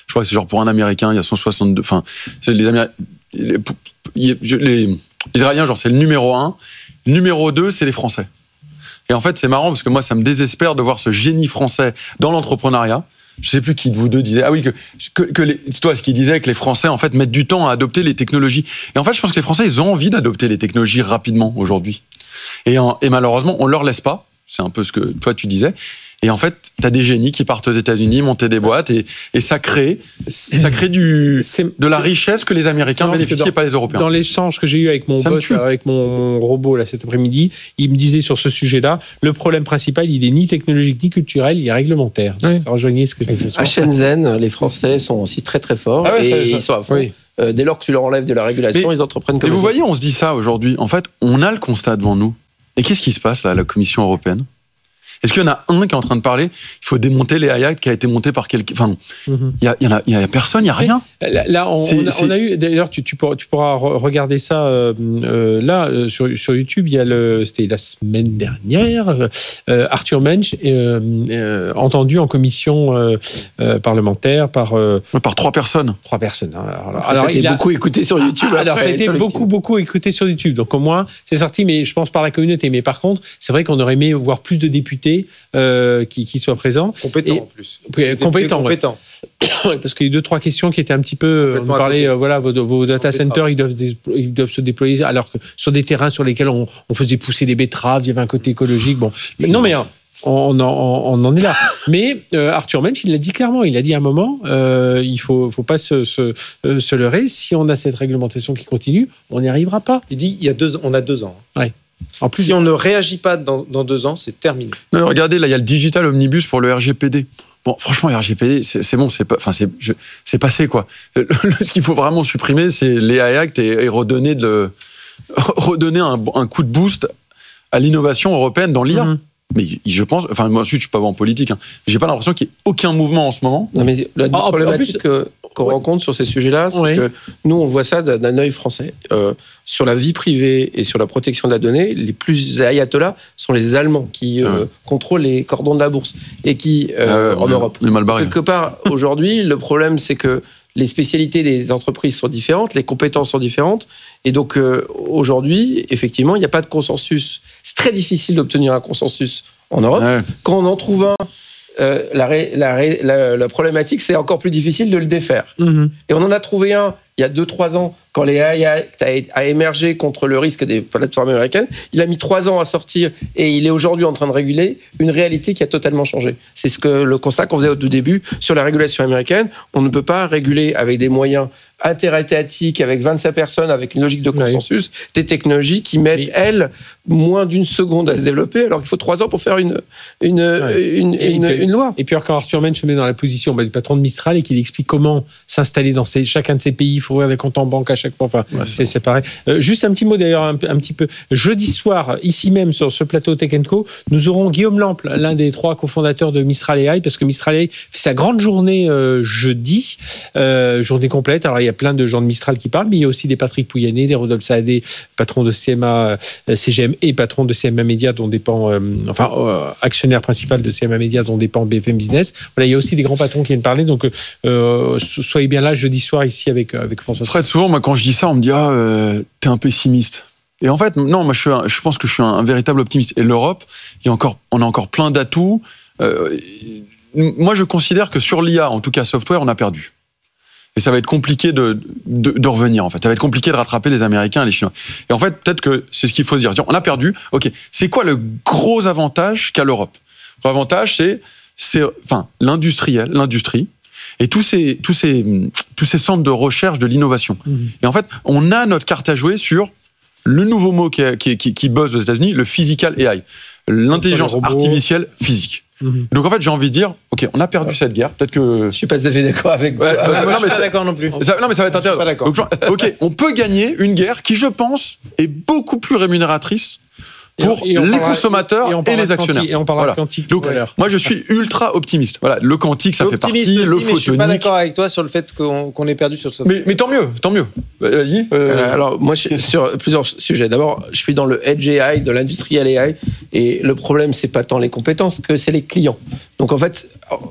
Je crois que c'est genre pour un Américain, il y a cent soixante-deux. Enfin, les Américains, les, les, les Israéliens, genre c'est le numéro un. Numéro deux, c'est les Français. Et en fait, c'est marrant parce que moi, ça me désespère de voir ce génie français dans l'entrepreneuriat. Je sais plus qui de vous deux disait, ah oui, que, que, que les, c'est toi qui disais que les Français, en fait, mettent du temps à adopter les technologies. Et en fait, je pense que les Français, ils ont envie d'adopter les technologies rapidement aujourd'hui. Et, en, et malheureusement, on leur laisse pas. C'est un peu ce que toi, tu disais. Et en fait, tu as des génies qui partent aux États-Unis, monter des boîtes, et, et ça crée, ça crée du, de la richesse que les Américains bénéficient et pas les Européens. Dans l'échange que j'ai eu avec mon bot, avec mon robot là, cet après-midi, il me disait sur ce sujet-là, le problème principal, il est ni technologique ni culturel, il est réglementaire. Oui. Ça rejoignait ce que tu disais. À Shenzhen, les Français sont aussi très très forts, ah ouais, et ça, ils sont à fond. Oui. Euh, dès lors que tu leur enlèves de la régulation, mais, ils entreprennent comme ça. Et vous voyez, on se dit ça aujourd'hui. En fait, on a le constat devant nous. Et qu'est-ce qui se passe là, à la Commission européenne ? Est-ce qu'il y en a un qui est en train de parler ? Il faut démonter les A I Act qui a été monté par quelqu'un. Enfin, il mm-hmm. y, a, y, a, y a personne, il n'y a rien. Là, là on, on, a, on a eu. D'ailleurs, tu, tu, pourras, tu pourras regarder ça euh, euh, là euh, sur, sur YouTube. Il y a le. C'était la semaine dernière. Euh, Arthur Mensch euh, euh, entendu en commission euh, euh, parlementaire par. Euh, par trois personnes. Trois personnes. Hein. Alors, alors, il a beaucoup écouté sur YouTube. Ah, alors, après, ça a été beaucoup, YouTube. beaucoup écouté sur YouTube. Donc, au moins, c'est sorti, mais je pense par la communauté. Mais par contre, c'est vrai qu'on aurait aimé voir plus de députés. Euh, qui, qui soient présents. Compétents en plus. Compétents, compétents. Ouais. Parce qu'il y a eu deux, trois questions qui étaient un petit peu... On parlait, euh, voilà, vos, vos data centers, ils doivent, ils doivent se déployer, alors que sur des terrains sur lesquels on, on faisait pousser des betteraves, il y avait un côté écologique. Bon. Mais, non, mais on, on, en, on en est là. Mais euh, Arthur Mensch, il l'a dit clairement. Il a dit à un moment, euh, il ne faut, faut pas se, se, euh, se leurrer. Si on a cette réglementation qui continue, on n'y arrivera pas. Il dit, il y a deux, on a deux ans. Ouais. En plus, si on ne réagit pas dans, dans deux ans, c'est terminé. Non, regardez, là, il y a le Digital Omnibus pour le R G P D. Bon, franchement, le R G P D, c'est, c'est bon, c'est, pas, enfin, c'est, je, c'est passé, quoi. Le, le, ce qu'il faut vraiment supprimer, c'est les A I Act et, et redonner, de, redonner un, un coup de boost à l'innovation européenne dans l'I A. Mm-hmm. Mais je pense, enfin, moi ensuite, je ne suis pas en politique, hein, j'ai pas l'impression qu'il y ait aucun mouvement en ce moment. Non, mais la ah, problématique plus, que, qu'on ouais. rencontre sur ces sujets-là, c'est ouais. que nous, on voit ça d'un, d'un œil français. Euh, sur la vie privée et sur la protection de la donnée, les plus ayatollahs sont les Allemands qui euh, ouais. contrôlent les cordons de la bourse et qui, euh, euh, en Europe. On est mal barré. Quelque part, aujourd'hui, le problème, c'est que les spécialités des entreprises sont différentes, les compétences sont différentes. Et donc, euh, aujourd'hui, effectivement, il n'y a pas de consensus. C'est très difficile d'obtenir un consensus en Europe. Ouais. Quand on en trouve un, euh, la, la, la, la problématique, c'est encore plus difficile de le défaire. Mmh. Et on en a trouvé un il y a deux trois ans, quand les A I Act a, a émergé contre le risque des plateformes américaines. Il a mis trois ans à sortir et il est aujourd'hui en train de réguler une réalité qui a totalement changé. C'est ce que le constat qu'on faisait au tout début sur la régulation américaine. On ne peut pas réguler avec des moyens interétatiques, avec vingt-cinq personnes, avec une logique de consensus, oui. des technologies qui mettent, oui. elles, moins d'une seconde à se développer, alors qu'il faut trois ans pour faire une, une, oui. une, une, une, puis, une loi. Et puis, quand Arthur Mensch se met dans la position bah, du patron de Mistral et qu'il explique comment s'installer dans ces, chacun de ces pays, il faut ouvrir des comptes en banque à chaque fois. Enfin, ouais, c'est, c'est pareil. Euh, juste un petit mot d'ailleurs, un, un petit peu. Jeudi soir, ici même sur ce plateau Tech and Co, nous aurons Guillaume Lample, l'un des trois cofondateurs de Mistral A I, parce que Mistral A I fait sa grande journée euh, jeudi, euh, journée complète. Alors il y a plein de gens de Mistral qui parlent, mais il y a aussi des Patrick Pouyanné, des Rodolphe Saadé, patron de C M A euh, C G M et patron de C M A Média, dont dépend, euh, enfin euh, actionnaire principal de C M A Média, dont dépend B F M Business. Voilà, il y a aussi des grands patrons qui viennent parler. Donc euh, soyez bien là jeudi soir ici avec avec François. Fred, souvent moi quand je dis ça, on me dit ah euh, t'es un pessimiste. Et en fait non, moi je suis, un, je pense que je suis un, un véritable optimiste. Et l'Europe, il y a encore, on a encore plein d'atouts. Euh, moi je considère que sur l'I A, en tout cas software, on a perdu. Et ça va être compliqué de, de, de revenir, en fait. Ça va être compliqué de rattraper les Américains et les Chinois. Et en fait, peut-être que c'est ce qu'il faut se dire. On a perdu. OK. C'est quoi le gros avantage qu'a l'Europe? L'avantage, c'est, c'est, enfin, l'industriel, l'industrie et tous ces, tous ces, tous ces centres de recherche de l'innovation. Mmh. Et en fait, on a notre carte à jouer sur le nouveau mot qui, qui, qui, qui buzz aux États-Unis, le physical A I. L'intelligence artificielle physique. Mmh. Donc en fait j'ai envie de dire ok on a perdu ouais. cette guerre, peut-être que je suis pas tout à fait d'accord avec toi. Ouais, ah, moi, non, je suis pas d'accord non plus. Ça, non mais ça va être intéressant. Donc, ok on peut gagner une guerre qui je pense est beaucoup plus rémunératrice pour et on, et on les parlera, consommateurs et, et, et les actionnaires. Quanti, et on parlera voilà. quantique. Donc moi je suis ultra optimiste. Voilà, le quantique ça fait partie, aussi, le photonique. Mais je suis pas d'accord avec toi sur le fait qu'on, qu'on ait perdu sur ce. Mais, mais tant mieux, tant mieux. Vas-y. Euh... Euh, alors moi je suis sur plusieurs sujets. D'abord, je suis dans le edge A I, de l'industrial A I, et le problème c'est pas tant les compétences que c'est les clients. Donc en fait,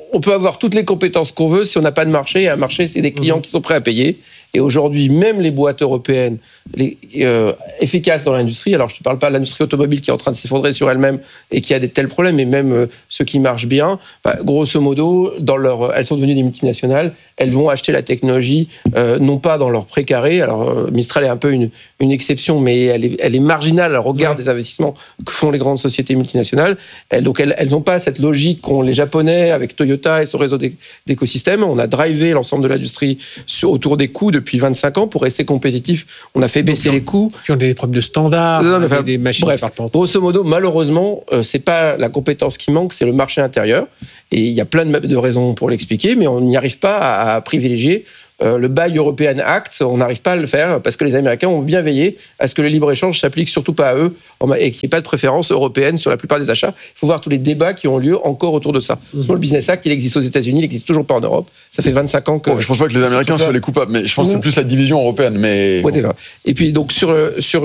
on peut avoir toutes les compétences qu'on veut si on n'a pas de marché. Et un marché, c'est des clients mmh. qui sont prêts à payer. Et aujourd'hui, même les boîtes européennes les, euh, efficaces dans l'industrie, alors je ne te parle pas de l'industrie automobile qui est en train de s'effondrer sur elle-même et qui a des tels problèmes, mais même euh, ceux qui marchent bien, bah, grosso modo, dans leur, elles sont devenues des multinationales, elles vont acheter la technologie, euh, non pas dans leur précaré. Alors euh, Mistral est un peu une, une exception, mais elle est, elle est marginale au regard ouais. des investissements que font les grandes sociétés multinationales. Elles, donc elles n'ont pas cette logique qu'ont les Japonais avec Toyota et son réseau d'écosystèmes. On a drivé l'ensemble de l'industrie sur, autour des coûts depuis vingt-cinq ans pour rester compétitif. On a fait baisser donc, les coûts. Puis on a des problèmes de standards, non, on a enfin, des machines. Bref, grosso modo, malheureusement, euh, c'est pas la compétence qui manque, c'est le marché intérieur. Et il y a plein de, de raisons pour l'expliquer, mais on n'y arrive pas à, à privilégier. Euh, le Buy European Act, on n'arrive pas à le faire parce que les Américains ont bien veillé à ce que le libre-échange s'applique surtout pas à eux et qu'il n'y ait pas de préférence européenne sur la plupart des achats. Il faut voir tous les débats qui ont lieu encore autour de ça. Le Small Business Act, il existe aux États-Unis, il n'existe toujours pas en Europe. Ça fait vingt-cinq ans que... Bon, je ne pense pas que les Américains soient les coupables, mais je pense que c'est plus la division européenne. Mais... Ouais, et puis donc sur, sur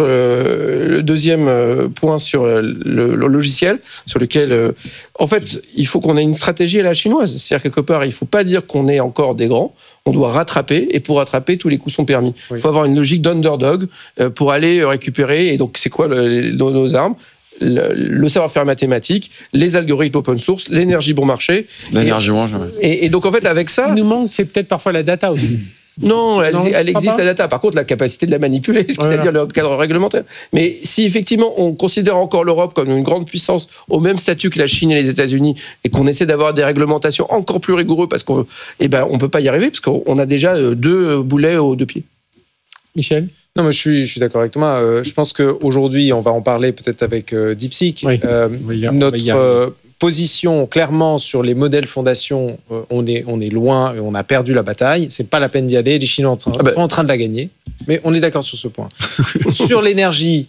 le deuxième point, sur le, le logiciel, sur lequel... En fait, il faut qu'on ait une stratégie à la chinoise. C'est-à-dire, quelque part, il ne faut pas dire qu'on est encore des grands. On doit rattraper, et pour rattraper, tous les coups sont permis. Il oui. faut avoir une logique d'underdog pour aller récupérer. Et donc, c'est quoi le, nos, nos armes ? Le, le savoir-faire mathématique, les algorithmes open source, l'énergie bon marché. L'énergie bon marché. Et, et donc, en fait, avec ça... Ce qui nous manque, c'est peut-être parfois la data aussi. Non, elle, non, elle existe, la data. Par contre, la capacité de la manipuler, c'est-à-dire voilà. le cadre réglementaire. Mais si effectivement on considère encore l'Europe comme une grande puissance au même statut que la Chine et les États-Unis et qu'on essaie d'avoir des réglementations encore plus rigoureuses parce qu'on eh ben, on peut pas y arriver parce qu'on a déjà deux boulets aux deux pieds. Michel ? Non, mais je suis, je suis d'accord avec Thomas. Euh, je pense qu'aujourd'hui, on va en parler peut-être avec euh, DeepSeek. Oui. Euh, oui, notre euh, position, clairement, sur les modèles fondations, euh, on, est, on est loin et on a perdu la bataille. C'est pas la peine d'y aller. Les Chinois sont en train, ah ben. en train de la gagner. Mais on est d'accord sur ce point. Sur l'énergie,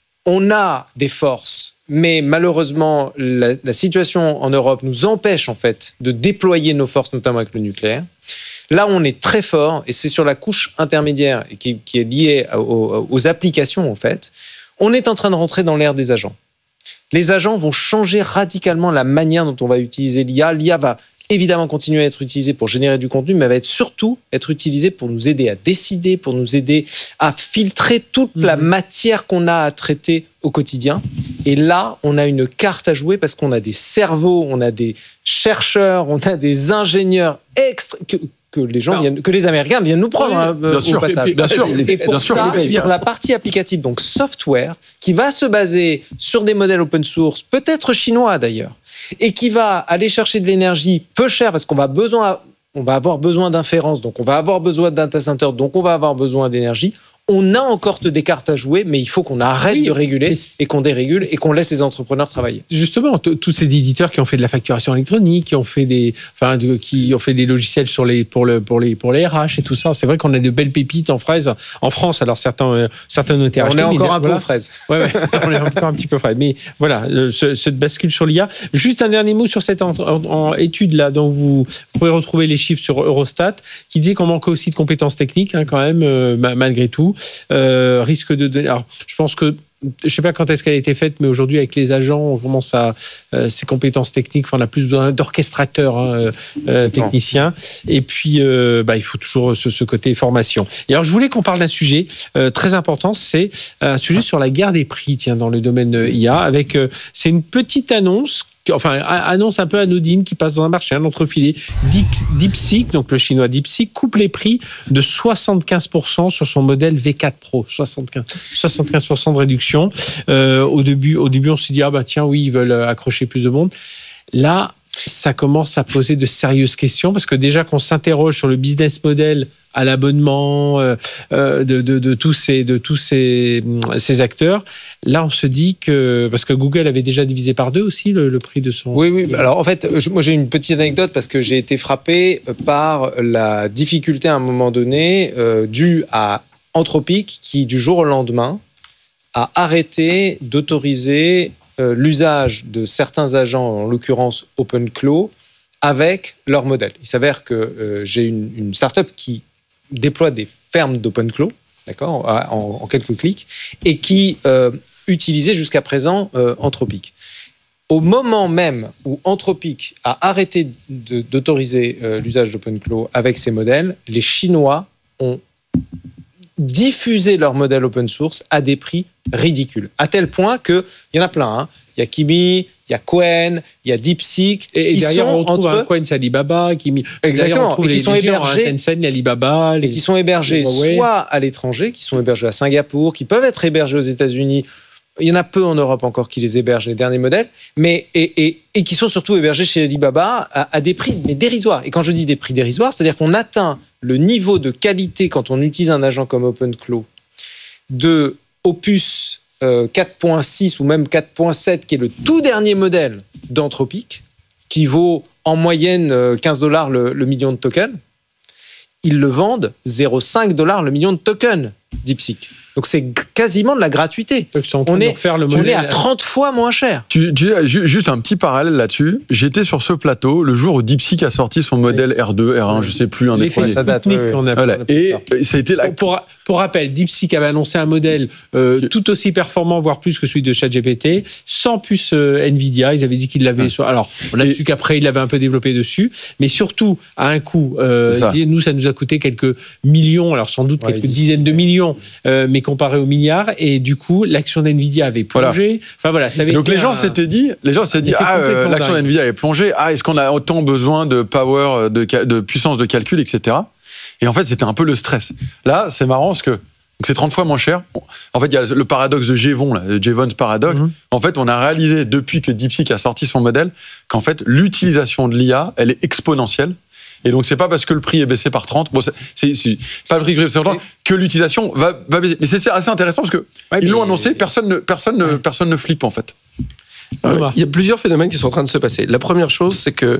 on a des forces, mais malheureusement, la, la situation en Europe nous empêche en fait de déployer nos forces, notamment avec le nucléaire. Là, on est très fort, et c'est sur la couche intermédiaire qui, qui est liée aux, aux applications, en fait. On est en train de rentrer dans l'ère des agents. Les agents vont changer radicalement la manière dont on va utiliser l'I A. L'I A va évidemment continuer à être utilisée pour générer du contenu, mais elle va être surtout être utilisée pour nous aider à décider, pour nous aider à filtrer toute mmh. la matière qu'on a à traiter au quotidien. Et là, on a une carte à jouer parce qu'on a des cerveaux, on a des chercheurs, on a des ingénieurs extra... Que, que les gens viennent, que les Américains viennent nous prendre oui, hein, bien au sûr, passage. Et, bien sûr. Et pour bien ça, sûr, sur la partie applicative, donc software, qui va se baser sur des modèles open source, peut-être chinois d'ailleurs, et qui va aller chercher de l'énergie peu chère parce qu'on va besoin, on va avoir besoin d'inférences, donc on va avoir besoin de data center, donc on va avoir besoin d'énergie. On a encore des cartes à jouer, mais il faut qu'on arrête oui, de réguler et qu'on dérégule et qu'on laisse les entrepreneurs travailler. Justement, t- tous ces éditeurs qui ont fait de la facturation électronique, qui ont fait des, enfin, de, qui ont fait des logiciels sur les, pour, le, pour, les, pour les R H et tout ça, c'est vrai qu'on a de belles pépites en fraises en France. Alors certains, euh, certains ont été on rachetés. On est encore mais, un voilà. peu aux fraises. Ouais, ouais, on est encore un petit peu fraises. Mais voilà, le, ce, cette bascule sur l'I A. Juste un dernier mot sur cette en, en, en étude là, dont vous, vous pouvez retrouver les chiffres sur Eurostat, qui disait qu'on manque aussi de compétences techniques, hein, quand même, euh, malgré tout. Euh, risque de donner. Alors, je pense que je ne sais pas quand est-ce qu'elle a été faite, mais aujourd'hui, avec les agents, on commence à euh, ces compétences techniques. Enfin, on a plus besoin d'orchestrateurs, hein, euh, techniciens. Et puis, euh, bah, il faut toujours ce, ce côté formation. Et alors, je voulais qu'on parle d'un sujet euh, très important. C'est un sujet sur la guerre des prix, tiens, dans le domaine I A. Avec, euh, c'est une petite annonce. Enfin, annonce un peu anodine qui passe dans un marché, un entrefilet. DeepSeek, donc le chinois DeepSeek, coupe les prix de soixante-quinze pour cent sur son modèle V quatre Pro. soixante-quinze, soixante-quinze pour cent de réduction. Euh, au début, au début, on s'est dit, ah bah tiens, oui, ils veulent accrocher plus de monde. Là, ça commence à poser de sérieuses questions parce que déjà qu'on s'interroge sur le business model à l'abonnement euh, euh, de, de, de tous, ces, de tous ces, ces acteurs. Là, on se dit que... Parce que Google avait déjà divisé par deux aussi le, le prix de son... Oui, oui. Alors, en fait, je, moi, j'ai une petite anecdote parce que j'ai été frappé par la difficulté à un moment donné euh, due à Anthropic qui, du jour au lendemain, a arrêté d'autoriser euh, l'usage de certains agents, en l'occurrence OpenClaw, avec leur modèle. Il s'avère que euh, j'ai une, une start-up qui déploie des fermes d'OpenClaw, d'accord, en, en quelques clics, et qui euh, utilisait jusqu'à présent euh, Anthropic. au moment même où Anthropic a arrêté de, d'autoriser euh, l'usage d'OpenClaw avec ses modèles, les Chinois ont diffusé leurs modèles open source à des prix ridicules. À tel point qu'il y en a plein. Hein. Il y a Kimi, il y a Qwen, il y a DeepSeek. Et, et derrière, on retrouve entre... un Qwen, c'est Alibaba. Kimi... Exactement. On et qui les, sont les hébergés. Géants, hein, Tencent, Alibaba. Les... Et qui sont hébergés soit à l'étranger, qui sont hébergés à Singapour, qui peuvent être hébergés aux États-Unis. Il y en a peu en Europe encore qui les hébergent, les derniers modèles, mais, et, et, et qui sont surtout hébergés chez Alibaba à, à des prix mais dérisoires. Et quand je dis des prix dérisoires, c'est-à-dire qu'on atteint le niveau de qualité quand on utilise un agent comme OpenClaw de Opus euh, quatre point six ou même quatre point sept, qui est le tout dernier modèle d'Anthropic, qui vaut en moyenne quinze dollars le, le million de tokens. Ils le vendent zéro virgule cinq dollars le million de tokens, DeepSeek. Donc c'est quasiment de la gratuité. On est, faire le on est à trente fois moins cher. Tu, tu, juste un petit parallèle là-dessus. J'étais sur ce plateau le jour où DeepSeek a sorti son modèle oui. R deux, R un, oui. je sais plus, un des premiers. Ça date. Oui, oui. On a, voilà. on a et ça. ça a été la... pour, pour rappel, DeepSeek avait annoncé un modèle euh, okay. tout aussi performant, voire plus que celui de ChatGPT, sans puce euh, Nvidia. Ils avaient dit qu'ils l'avaient. Ouais. Alors, on a et... su qu'après ils l'avaient un peu développé dessus, mais surtout à un coût. Euh, ça. Nous, ça nous a coûté quelques millions, alors sans doute ouais, quelques dizaines de millions, euh, mais comparé aux milliards. Et du coup, l'action d'Nvidia avait plongé. Voilà. Enfin voilà, ça avait donc été les gens un... s'étaient dit, les gens s'étaient dit, ah, euh, l'action d'Nvidia avait plongé. Ah, est-ce qu'on a autant besoin de power, de, de puissance de calcul, et cetera. Et en fait, c'était un peu le stress. Là, c'est marrant parce que donc c'est trente fois moins cher. En fait, il y a le paradoxe de Jevon, là, Jevon's paradoxe. Mm-hmm. En fait, on a réalisé depuis que DeepSeek a sorti son modèle qu'en fait, l'utilisation de l'I A, elle est exponentielle. Et donc, c'est pas parce que le prix est baissé par trente, bon, c'est, c'est, c'est pas le prix est baissé par trente, que l'utilisation va, va baisser. Mais c'est assez intéressant parce que ouais, ils l'ont annoncé, personne ne, personne, ouais. ne, personne ne flippe, en fait. Alors, il y a plusieurs phénomènes qui sont en train de se passer. La première chose, c'est que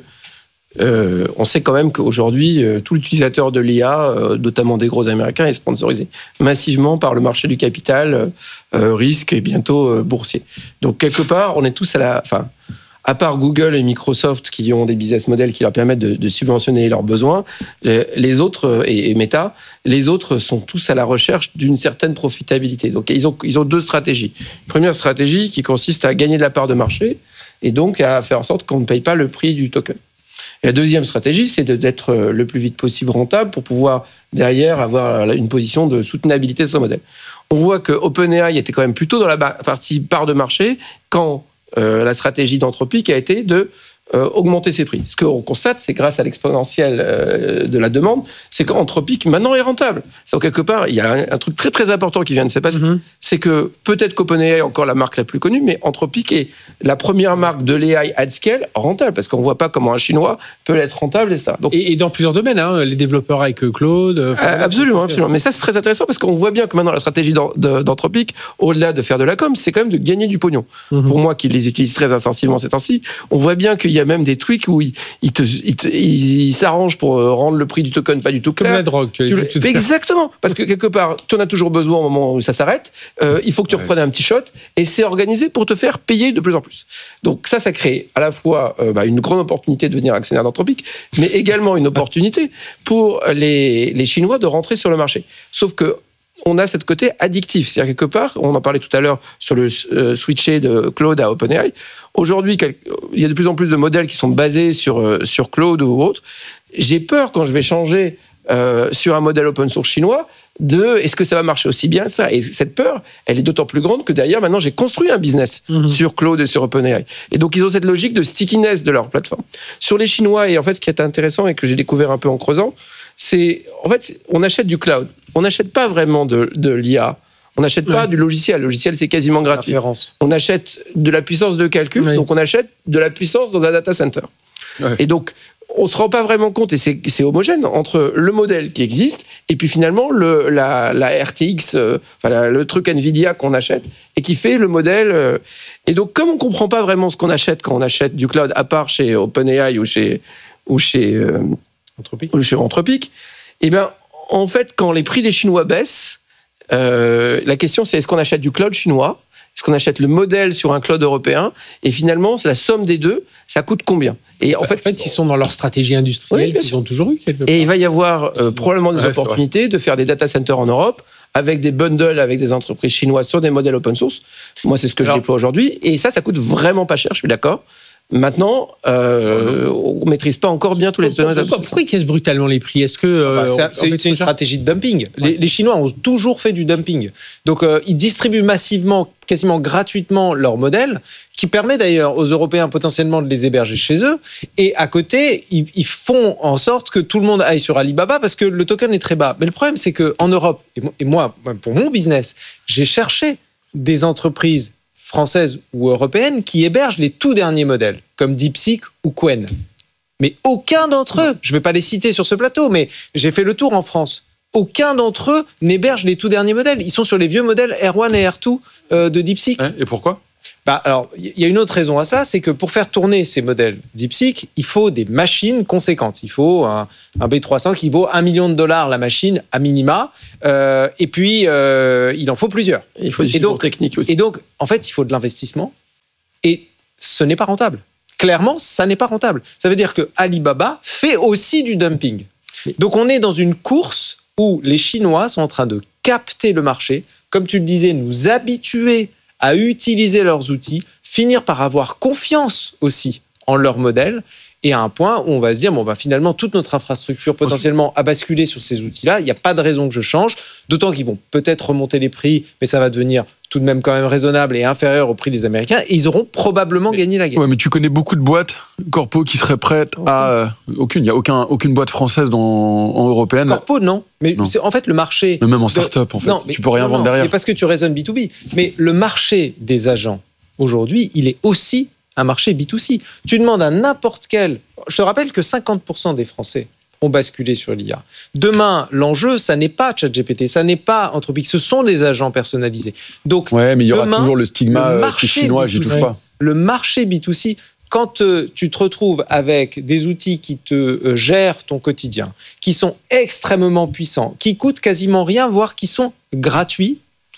euh, on sait quand même qu'aujourd'hui, euh, tout l'utilisateur de l'I A, euh, notamment des gros Américains, est sponsorisé massivement par le marché du capital, euh, risque et bientôt euh, boursier. Donc, quelque part, on est tous à la... Enfin, à part Google et Microsoft qui ont des business models qui leur permettent de, de subventionner leurs besoins, les, les autres, et, et Meta, les autres sont tous à la recherche d'une certaine profitabilité. Donc ils ont, ils ont deux stratégies. Première stratégie qui consiste à gagner de la part de marché et donc à faire en sorte qu'on ne paye pas le prix du token. Et la deuxième stratégie, c'est de, d'être le plus vite possible rentable pour pouvoir derrière avoir une position de soutenabilité de son modèle. On voit que OpenAI était quand même plutôt dans la partie part de marché quand Euh, la stratégie d'Anthropic a été de euh, augmenter ses prix. Ce qu'on constate, c'est grâce à l'exponentielle euh, de la demande, c'est qu'Anthropic maintenant est rentable. Donc quelque part, il y a un, un truc très très important qui vient de se passer, mm-hmm. c'est que peut-être qu'OpenAI est encore la marque la plus connue, mais Anthropic est la première marque de l'A I at scale rentable, parce qu'on ne voit pas comment un Chinois peut être rentable, et cetera. Donc, et, et dans plusieurs domaines, hein, les développeurs avec Claude. Euh, absolument, absolument. Mais ça, c'est très intéressant parce qu'on voit bien que maintenant la stratégie d'Anthropic, au-delà de faire de la com, c'est quand même de gagner du pognon. Mm-hmm. Pour moi, qui les utilise très intensivement ces temps-ci, on voit bien qu'il y a même des tweaks où ils il te, il te, il s'arrangent pour rendre le prix du token pas du tout clair. Comme la drogue. Tu tu le... Exactement. Parce que quelque part, tu en as toujours besoin au moment où ça s'arrête. Euh, il faut que tu ouais. reprennes un petit shot et c'est organisé pour te faire payer de plus en plus. Donc ça, ça crée à la fois euh, bah, une grande opportunité de devenir actionnaire d'Anthropic, mais également une opportunité pour les, les Chinois de rentrer sur le marché. Sauf que on a ce côté addictif. C'est-à-dire quelque part, on en parlait tout à l'heure sur le euh, switcher de Claude à OpenAI. Aujourd'hui, il y a de plus en plus de modèles qui sont basés sur, euh, sur Claude ou autre. J'ai peur quand je vais changer euh, sur un modèle open source chinois de est-ce que ça va marcher aussi bien, et cetera. Et cette peur, elle est d'autant plus grande que derrière, maintenant, j'ai construit un business mmh. sur Claude et sur OpenAI. Et donc, ils ont cette logique de stickiness de leur plateforme. Sur les Chinois, et en fait, ce qui est intéressant et que j'ai découvert un peu en creusant, c'est, en fait, on achète du cloud. On n'achète pas vraiment de, de l'I A. On n'achète ouais. pas du logiciel. Le logiciel, c'est quasiment gratuit. On achète de la puissance de calcul, ouais. donc on achète de la puissance dans un data center. Ouais. Et donc, on ne se rend pas vraiment compte, et c'est, c'est homogène, entre le modèle qui existe et puis finalement le, la, la R T X, euh, enfin, la, le truc Nvidia qu'on achète et qui fait le modèle. Euh, et donc, comme on ne comprend pas vraiment ce qu'on achète quand on achète du cloud, à part chez OpenAI ou chez, ou chez, euh, Anthropic. Ou chez Anthropic, eh bien, en fait, quand les prix des Chinois baissent, euh, la question c'est est-ce qu'on achète du cloud chinois ? Est-ce qu'on achète le modèle sur un cloud européen ? Et finalement, c'est la somme des deux, ça coûte combien ? Et en, en fait, fait, ils sont dans leur stratégie industrielle oui, qu'ils ont toujours eu quelque part. Et il va y avoir euh, probablement des ouais, opportunités de faire des data centers en Europe avec des bundles avec des entreprises chinoises sur des modèles open source. Moi, c'est ce que Alors, je déploie aujourd'hui. Et ça, ça coûte vraiment pas cher, je suis d'accord. Maintenant, euh, on ne maîtrise pas encore bien tous les tenants. Pourquoi, pourquoi ils cassent brutalement les prix? Est-ce que euh, bah, c'est, c'est, c'est une stratégie de dumping. Les, les Chinois ont toujours fait du dumping. Donc, euh, ils distribuent massivement, quasiment gratuitement leurs modèles, qui permet d'ailleurs aux Européens potentiellement de les héberger chez eux. Et à côté, ils, ils font en sorte que tout le monde aille sur Alibaba parce que le token est très bas. Mais le problème, c'est qu'en Europe, et moi, pour mon business, j'ai cherché des entreprises françaises ou européennes qui hébergent les tout derniers modèles, comme DeepSeek ou Qwen. Mais aucun d'entre eux, je ne vais pas les citer sur ce plateau, mais j'ai fait le tour en France, aucun d'entre eux n'héberge les tout derniers modèles. Ils sont sur les vieux modèles R un et R deux euh, de DeepSeek. Et pourquoi ? Bah, alors, il y a une autre raison à cela, c'est que pour faire tourner ces modèles DeepSeek, il faut des machines conséquentes. Il faut un, un B trois cents qui vaut un million de dollars la machine, à minima. Euh, et puis, euh, il en faut plusieurs. Et il faut du support technique aussi. Et donc, en fait, il faut de l'investissement. Et ce n'est pas rentable. Clairement, ça n'est pas rentable. Ça veut dire que Alibaba fait aussi du dumping. Donc, on est dans une course où les Chinois sont en train de capter le marché, comme tu le disais, nous habituer à utiliser leurs outils, finir par avoir confiance aussi en leur modèle, et à un point où on va se dire, bon, bah, finalement, toute notre infrastructure potentiellement a basculé sur ces outils-là, il n'y a pas de raison que je change, d'autant qu'ils vont peut-être remonter les prix, mais ça va devenir tout de même quand même raisonnable et inférieur au prix des Américains, et ils auront probablement mais, gagné la guerre. Ouais, mais tu connais beaucoup de boîtes corpo qui seraient prêtes à... Euh, aucune, il n'y a aucun, aucune boîte française dans, en européenne. Corpo, non. Mais non. C'est, en fait, le marché... Mais même en start-up, en fait. Non, mais, tu peux rien non, vendre non, derrière. Mais parce que tu raisonnes B deux B. Mais le marché des agents, aujourd'hui, il est aussi un marché B deux C. Tu demandes à n'importe quel... Je te rappelle que cinquante pour cent des Français ont basculé sur l'I A. Demain, l'enjeu, ça n'est pas ChatGPT, ça n'est pas Anthropic, ce sont des agents personnalisés. Donc, ouais, mais il y aura demain, toujours le stigma le c'est chinois, j'y touche pas. Le marché B deux C, quand euh, tu te retrouves avec des outils qui te euh, gèrent ton quotidien, qui sont extrêmement puissants, qui coûtent quasiment rien, voire qui sont gratuits,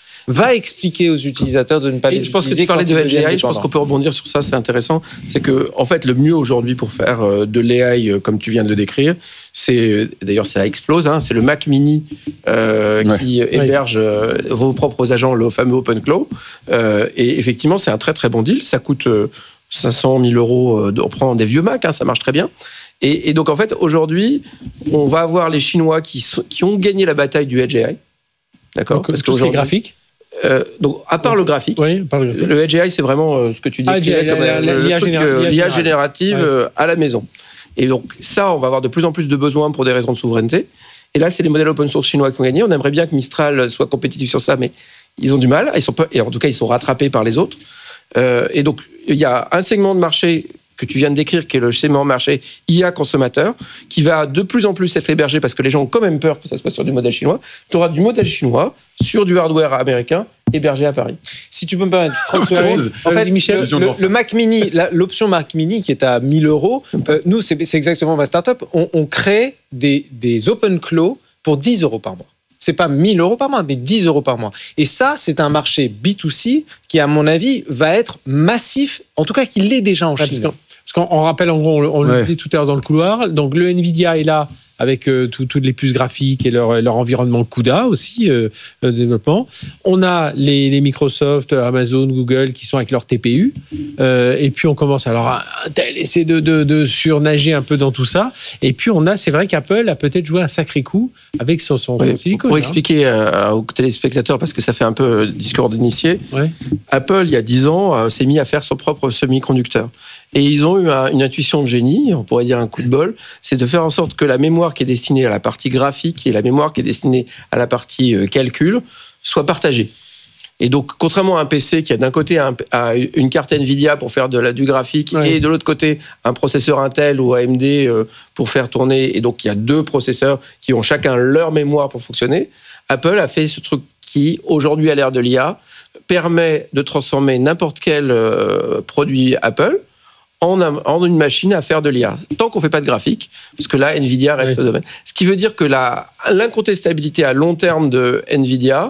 va expliquer aux utilisateurs de ne pas et les je pense utiliser. Que tu parlais de l'A I, je pense qu'on peut rebondir sur ça, c'est intéressant. C'est que, en fait, le mieux aujourd'hui pour faire de l'A I, comme tu viens de le décrire, c'est, d'ailleurs, ça explose, hein, c'est le Mac Mini euh, ouais. qui ouais. héberge euh, vos propres agents, le fameux OpenClaw. Euh, et effectivement, c'est un très très bon deal. Ça coûte euh, cinq cent mille euros. On prend des vieux Mac, hein, ça marche très bien. Et, et donc, en fait, aujourd'hui, on va avoir les Chinois qui, sont, qui ont gagné la bataille du Edge A I. D'accord ? Donc, parce que c'est graphique. Euh, donc, à part le graphique, oui, part le, graphique. le Edge A I, c'est vraiment euh, ce que tu dis, ah, comme la, la, l'I A, truc, généra- euh, l'I A générative ouais. euh, à la maison. Et donc, ça, on va avoir de plus en plus de besoins pour des raisons de souveraineté. Et là, c'est les modèles open source chinois qui ont gagné. On aimerait bien que Mistral soit compétitif sur ça, mais ils ont du mal. Ils sont pas, et en tout cas, ils sont rattrapés par les autres. Euh, et donc, il y a un segment de marché que tu viens de décrire, qui est le segment de marché I A consommateur, qui va de plus en plus être hébergé parce que les gens ont quand même peur que ça se passe sur du modèle chinois. Tu auras du modèle chinois sur du hardware américain hébergé à Paris. Si tu peux me permettre trente secondes. En fait, Michel, le, le, le Mac Mini, la, l'option Mac Mini qui est à mille euros, euh, nous, c'est, c'est exactement ma startup. On, on crée des, des OpenClaw pour dix euros par mois. C'est pas mille euros par mois, mais dix euros par mois. Et ça, c'est un marché B deux C qui, à mon avis, va être massif, en tout cas, qu'il l'est déjà en Chine. Parce qu'on on rappelle, en gros, on, on ouais. le disait tout à l'heure dans le couloir, donc le Nvidia est là avec euh, tout, toutes les puces graphiques et leur, leur environnement CUDA aussi, euh, de développement. On a les, les Microsoft, Amazon, Google qui sont avec leur T P U. Euh, et puis on commence alors à essayer de, de, de surnager un peu dans tout ça. Et puis on a, c'est vrai qu'Apple a peut-être joué un sacré coup avec son, son, ouais, son silicone. Pour hein. expliquer euh, aux téléspectateurs, parce que ça fait un peu discours d'initié, ouais. Apple, il y a dix ans, euh, s'est mis à faire son propre semi-conducteur. Et ils ont eu un, une intuition de génie, on pourrait dire un coup de bol, c'est de faire en sorte que la mémoire qui est destinée à la partie graphique et la mémoire qui est destinée à la partie euh, calcul soit partagée. Et donc, contrairement à un P C qui a d'un côté un, a une carte Nvidia pour faire de la, du graphique ouais. et de l'autre côté un processeur Intel ou A M D euh, pour faire tourner, et donc il y a deux processeurs qui ont chacun leur mémoire pour fonctionner, Apple a fait ce truc qui, aujourd'hui à l'ère de l'I A, permet de transformer n'importe quel euh, produit Apple En, en une machine à faire de l'I A. Tant qu'on ne fait pas de graphique, parce que là, Nvidia reste oui. au domaine. Ce qui veut dire que la, l'incontestabilité à long terme de Nvidia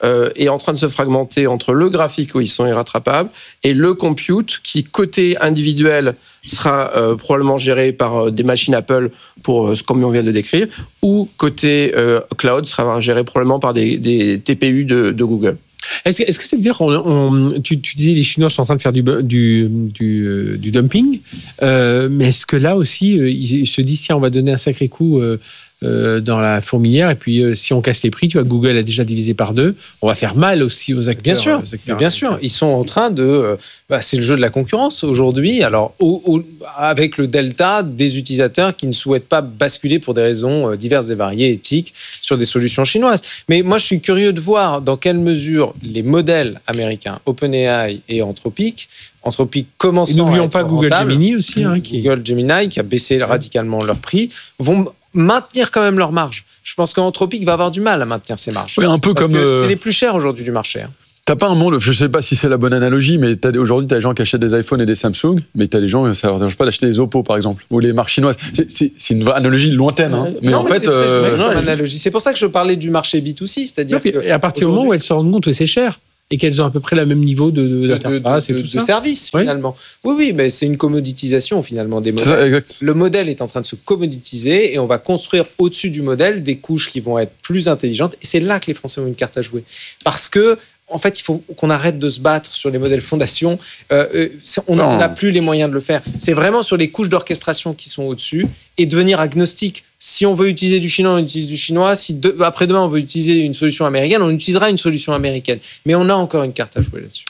euh, est en train de se fragmenter entre le graphique où ils sont irrattrapables et le compute qui, côté individuel, sera euh, probablement géré par euh, des machines Apple pour euh, comme on vient de décrire, ou côté euh, cloud sera géré probablement par des, des T P U de, de Google. Est-ce que, est-ce que ça veut dire qu'on, on, tu, tu disais les Chinois sont en train de faire du, du, du, euh, du dumping, euh, mais est-ce que là aussi euh, ils se disent tiens on va donner un sacré coup euh, euh, dans la fourmilière et puis euh, si on casse les prix, tu vois Google a déjà divisé par deux, on va faire mal aussi aux acteurs. Bien sûr, aux acteurs bien sûr, ils sont en train de, euh, bah, c'est le jeu de la concurrence aujourd'hui. Alors au, au, avec le delta des utilisateurs qui ne souhaitent pas basculer pour des raisons euh, diverses et variées éthiques sur des solutions chinoises. Mais moi je suis curieux de voir dans quelle mesure les modèles américains, OpenAI et Anthropic, Anthropic commençant à n'oublions être pas Google rentable, Gemini aussi, hein, qui... Google Gemini qui a baissé radicalement leur prix, vont maintenir quand même leurs marges. Je pense qu'Anthropic va avoir du mal à maintenir ses marges. Oui, un peu parce comme que euh... c'est les plus chers aujourd'hui du marché. Hein. T'as pas un monde, je sais pas si c'est la bonne analogie, mais t'as, aujourd'hui, t'as des gens qui achètent des iPhones et des Samsung, mais t'as des gens, ça leur dérange pas d'acheter des Oppo, par exemple, ou les marques chinoises. C'est, c'est, c'est une analogie lointaine, hein. Mais non, en mais fait. C'est, très euh... comme analogie. C'est pour ça que je parlais du marché B deux C, c'est-à-dire non, que. Et à partir du moment où elles se rendent compte que c'est cher, et qu'elles ont à peu près le même niveau de, de, d'interface de, de, et tout de ça. service, oui. finalement. Oui, oui, mais c'est une commoditisation, finalement, des modèles. Ça, exact. Le modèle est en train de se commoditiser et on va construire au-dessus du modèle des couches qui vont être plus intelligentes. Et c'est là que les Français ont une carte à jouer. Parce que, en fait, il faut qu'on arrête de se battre sur les modèles fondations. Euh, on n'a plus les moyens de le faire. C'est vraiment sur les couches d'orchestration qui sont au-dessus et devenir agnostique. Si on veut utiliser du chinois, on utilise du chinois. Si de, après-demain, on veut utiliser une solution américaine, on utilisera une solution américaine. Mais on a encore une carte à jouer là-dessus.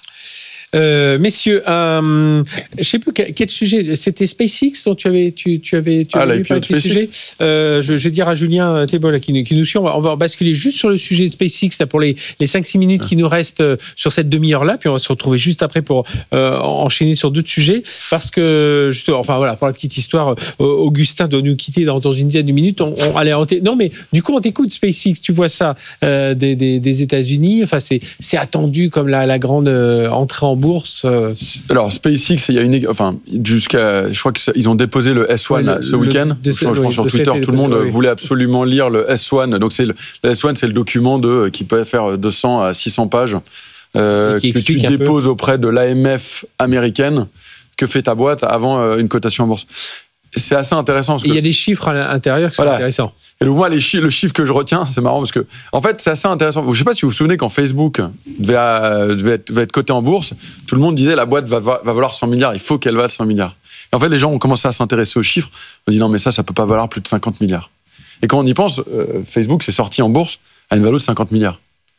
Euh, messieurs, euh, je sais plus quel, quel sujet. C'était SpaceX dont tu avais, tu, tu avais, tu ah, avais parlé de ce sujet. Euh, je, je vais dire à Julien Thébault qui, qui nous suit, on va, on va basculer juste sur le sujet de SpaceX là, pour les, les cinq six minutes qui nous restent sur cette demi-heure-là, puis on va se retrouver juste après pour euh, enchaîner sur d'autres sujets, parce que justement, enfin voilà, pour la petite histoire, euh, Augustin doit nous quitter dans, dans une dizaine de minutes. On, on allez, on non mais du coup on t'écoute SpaceX, tu vois ça euh, des, des, des États-Unis. Enfin c'est, c'est attendu comme la, la grande euh, entrée en bourse. Alors SpaceX, il y a une, enfin jusqu'à, je crois qu'ils ont déposé le S un ouais, le, ce week-end. De, je, je pense sur Twitter, tout le monde oui. voulait absolument lire le S un. Donc c'est le, le S un, c'est le document de qui peut faire deux cents à six cents pages euh, que tu déposes peu. auprès de l'A M F américaine. Que fait ta boîte avant euh, une cotation en bourse? C'est assez intéressant. Parce que, il y a des chiffres à l'intérieur qui sont voilà. intéressants. Et donc moi, les chi- le chiffre que je retiens, c'est marrant parce que, en fait, c'est assez intéressant. Je ne sais pas si vous vous souvenez quand Facebook devait, euh, devait, être, devait être coté en bourse, tout le monde disait la boîte va, va valoir cent milliards, il faut qu'elle vale cent milliards. Et en fait, les gens ont commencé à s'intéresser aux chiffres. On dit non, mais ça, ça ne peut pas valoir plus de cinquante milliards. Et quand on y pense, euh, Facebook s'est sorti en bourse à une valeur de cinquante milliards.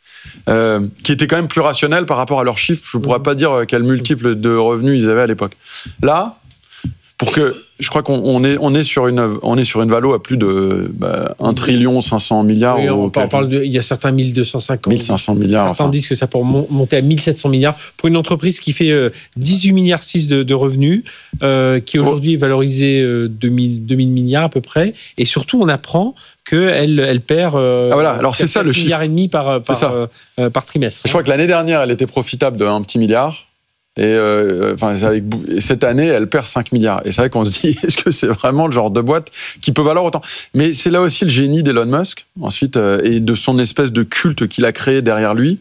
Euh, qui était quand même plus rationnel par rapport à leurs chiffres. Je ne pourrais pas dire quel multiple de revenus ils avaient à l'époque. Là, pour que, je crois qu'on on est, on est sur une, on est sur une valo à plus de bah, un trillion cinq cents milliards. Oui, on parle de, il y a certains mille deux cent cinquante. mille cinq cents milliards. Certains enfin. disent que ça peut monter à mille sept cents milliards pour une entreprise qui fait euh, dix-huit virgule six milliards de, de revenus, euh, qui aujourd'hui oh. est valorisée euh, deux mille milliards à peu près. Et surtout, on apprend qu'elle elle perd euh, ah voilà. Alors c'est ça le chiffre. milliard et demi par, par, euh, euh, par trimestre. Je crois que l'année dernière, elle était profitable de un petit milliard. Et euh, enfin, avec, cette année, elle perd cinq milliards. Et c'est vrai qu'on se dit, est-ce que c'est vraiment le genre de boîte qui peut valoir autant? Mais c'est là aussi le génie d'Elon Musk, ensuite, euh, et de son espèce de culte qu'il a créé derrière lui,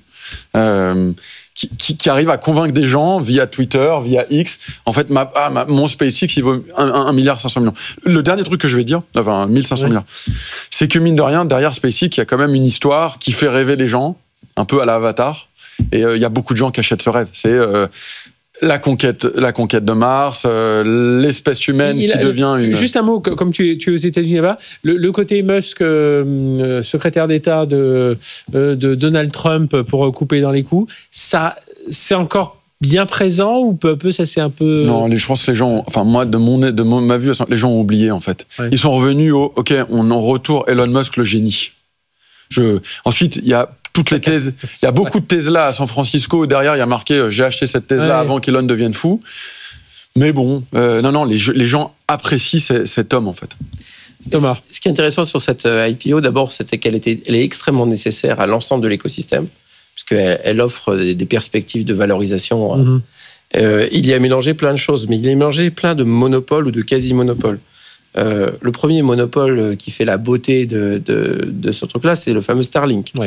euh, qui, qui, qui arrive à convaincre des gens via Twitter, via X. En fait, ma, ah, ma, mon SpaceX, il vaut un milliard cinq cents millions. Le dernier truc que je vais dire, enfin, mille cinq cents oui. milliards, c'est que mine de rien, derrière SpaceX, il y a quand même une histoire qui fait rêver les gens, un peu à l'Avatar. Et il euh, y a beaucoup de gens qui achètent ce rêve. C'est euh, la conquête, la conquête de Mars, euh, l'espèce humaine il, qui a, devient une. Juste un mot, comme tu, tu es aux États-Unis là-bas, le, le côté Musk, euh, secrétaire d'État de, euh, de Donald Trump pour couper dans les coups, ça, c'est encore bien présent ou peu à peu ça c'est un peu. Non, les, je pense que les gens, enfin moi de mon de mon, ma vue, les gens ont oublié en fait. Ouais. Ils sont revenus au, ok, on en retour Elon Musk le génie. Je, ensuite il y a toutes les thèses. Il y a beaucoup de Tesla à San Francisco. Derrière, il y a marqué euh, « J'ai acheté cette Tesla ouais. avant qu'Elon devienne fou ». Mais bon, euh, non, non, les, les gens apprécient ces, cet homme, en fait. Thomas. Ce qui est intéressant sur cette I P O, d'abord, c'était qu'elle était, elle est extrêmement nécessaire à l'ensemble de l'écosystème, puisqu'elle elle offre des, des perspectives de valorisation. Mm-hmm. Euh, il y a mélangé plein de choses, mais il y a mélangé plein de monopoles ou de quasi-monopoles. Euh, le premier monopole qui fait la beauté de, de, de ce truc-là, c'est le fameux Starlink. Ouais.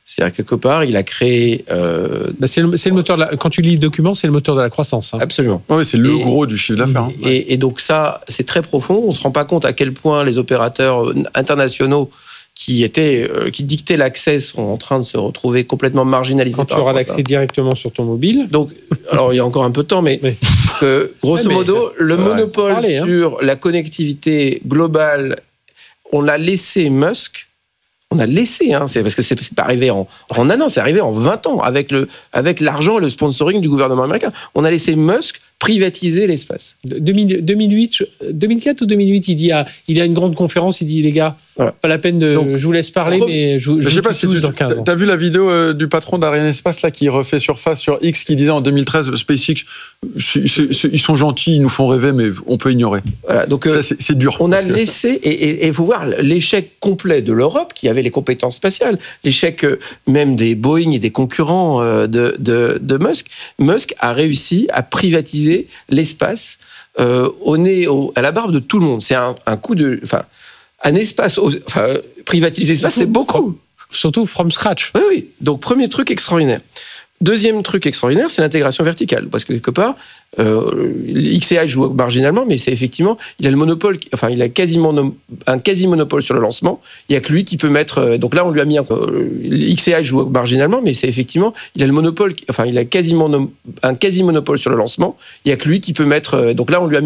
C'est-à-dire quelque part, il a créé. Euh... Bah c'est, le, c'est le moteur. De la, quand tu lis le document, c'est le moteur de la croissance. Hein. Absolument. Oui, c'est le et, gros du chiffre d'affaires. Et, et, et donc ça, c'est très profond. On se rend pas compte à quel point les opérateurs internationaux qui étaient, euh, qui dictaient l'accès sont en train de se retrouver complètement marginalisés. Quand tu auras l'accès directement sur ton mobile. Donc, alors il y a encore un peu de temps, mais, mais... Que, grosso ouais, modo, mais... le ouais, monopole parler, hein. sur la connectivité globale, on l'a laissé Musk. On a laissé, hein, c'est parce que c'est, c'est pas arrivé en, en un an, c'est arrivé en vingt ans avec, le, avec l'argent et le sponsoring du gouvernement américain. On a laissé Musk privatiser l'espace. deux mille huit, deux mille quatre ou deux mille huit, il dit à, il y a une grande conférence, il dit les gars, voilà. pas la peine de. Donc, je vous laisse parler, re... mais je, je, je sais pas si tu dans quinze ans. T'as vu la vidéo euh, du patron d'Arianespace là qui refait surface sur X qui disait en deux mille treize SpaceX, c'est, c'est, c'est, ils sont gentils, ils nous font rêver, mais on peut ignorer. Voilà, donc ça c'est, c'est dur. On a laissé et il faut voir l'échec complet de l'Europe qui avait les compétences spatiales, l'échec même des Boeing et des concurrents de, de, de Musk. Musk a réussi à privatiser l'espace. Euh, au nez, au, à la barbe de tout le monde. C'est un, un coup de... Enfin, un espace... Enfin, privatiser l'espace, c'est beaucoup. Surtout from scratch. Oui, oui. Donc, premier truc extraordinaire. Deuxième truc extraordinaire, c'est l'intégration verticale. Parce que, quelque part, euh, X A I joue marginalement, mais c'est effectivement... Il a le monopole... Enfin, il a quasiment un quasi-monopole sur le lancement. Il n'y a que lui qui peut mettre... Donc là, on lui a mis un... X A I joue marginalement, mais c'est effectivement... Il a le monopole... Enfin, il a quasiment un quasi-monopole sur le lancement. Il n'y a que lui qui peut mettre... Donc là, on lui a mis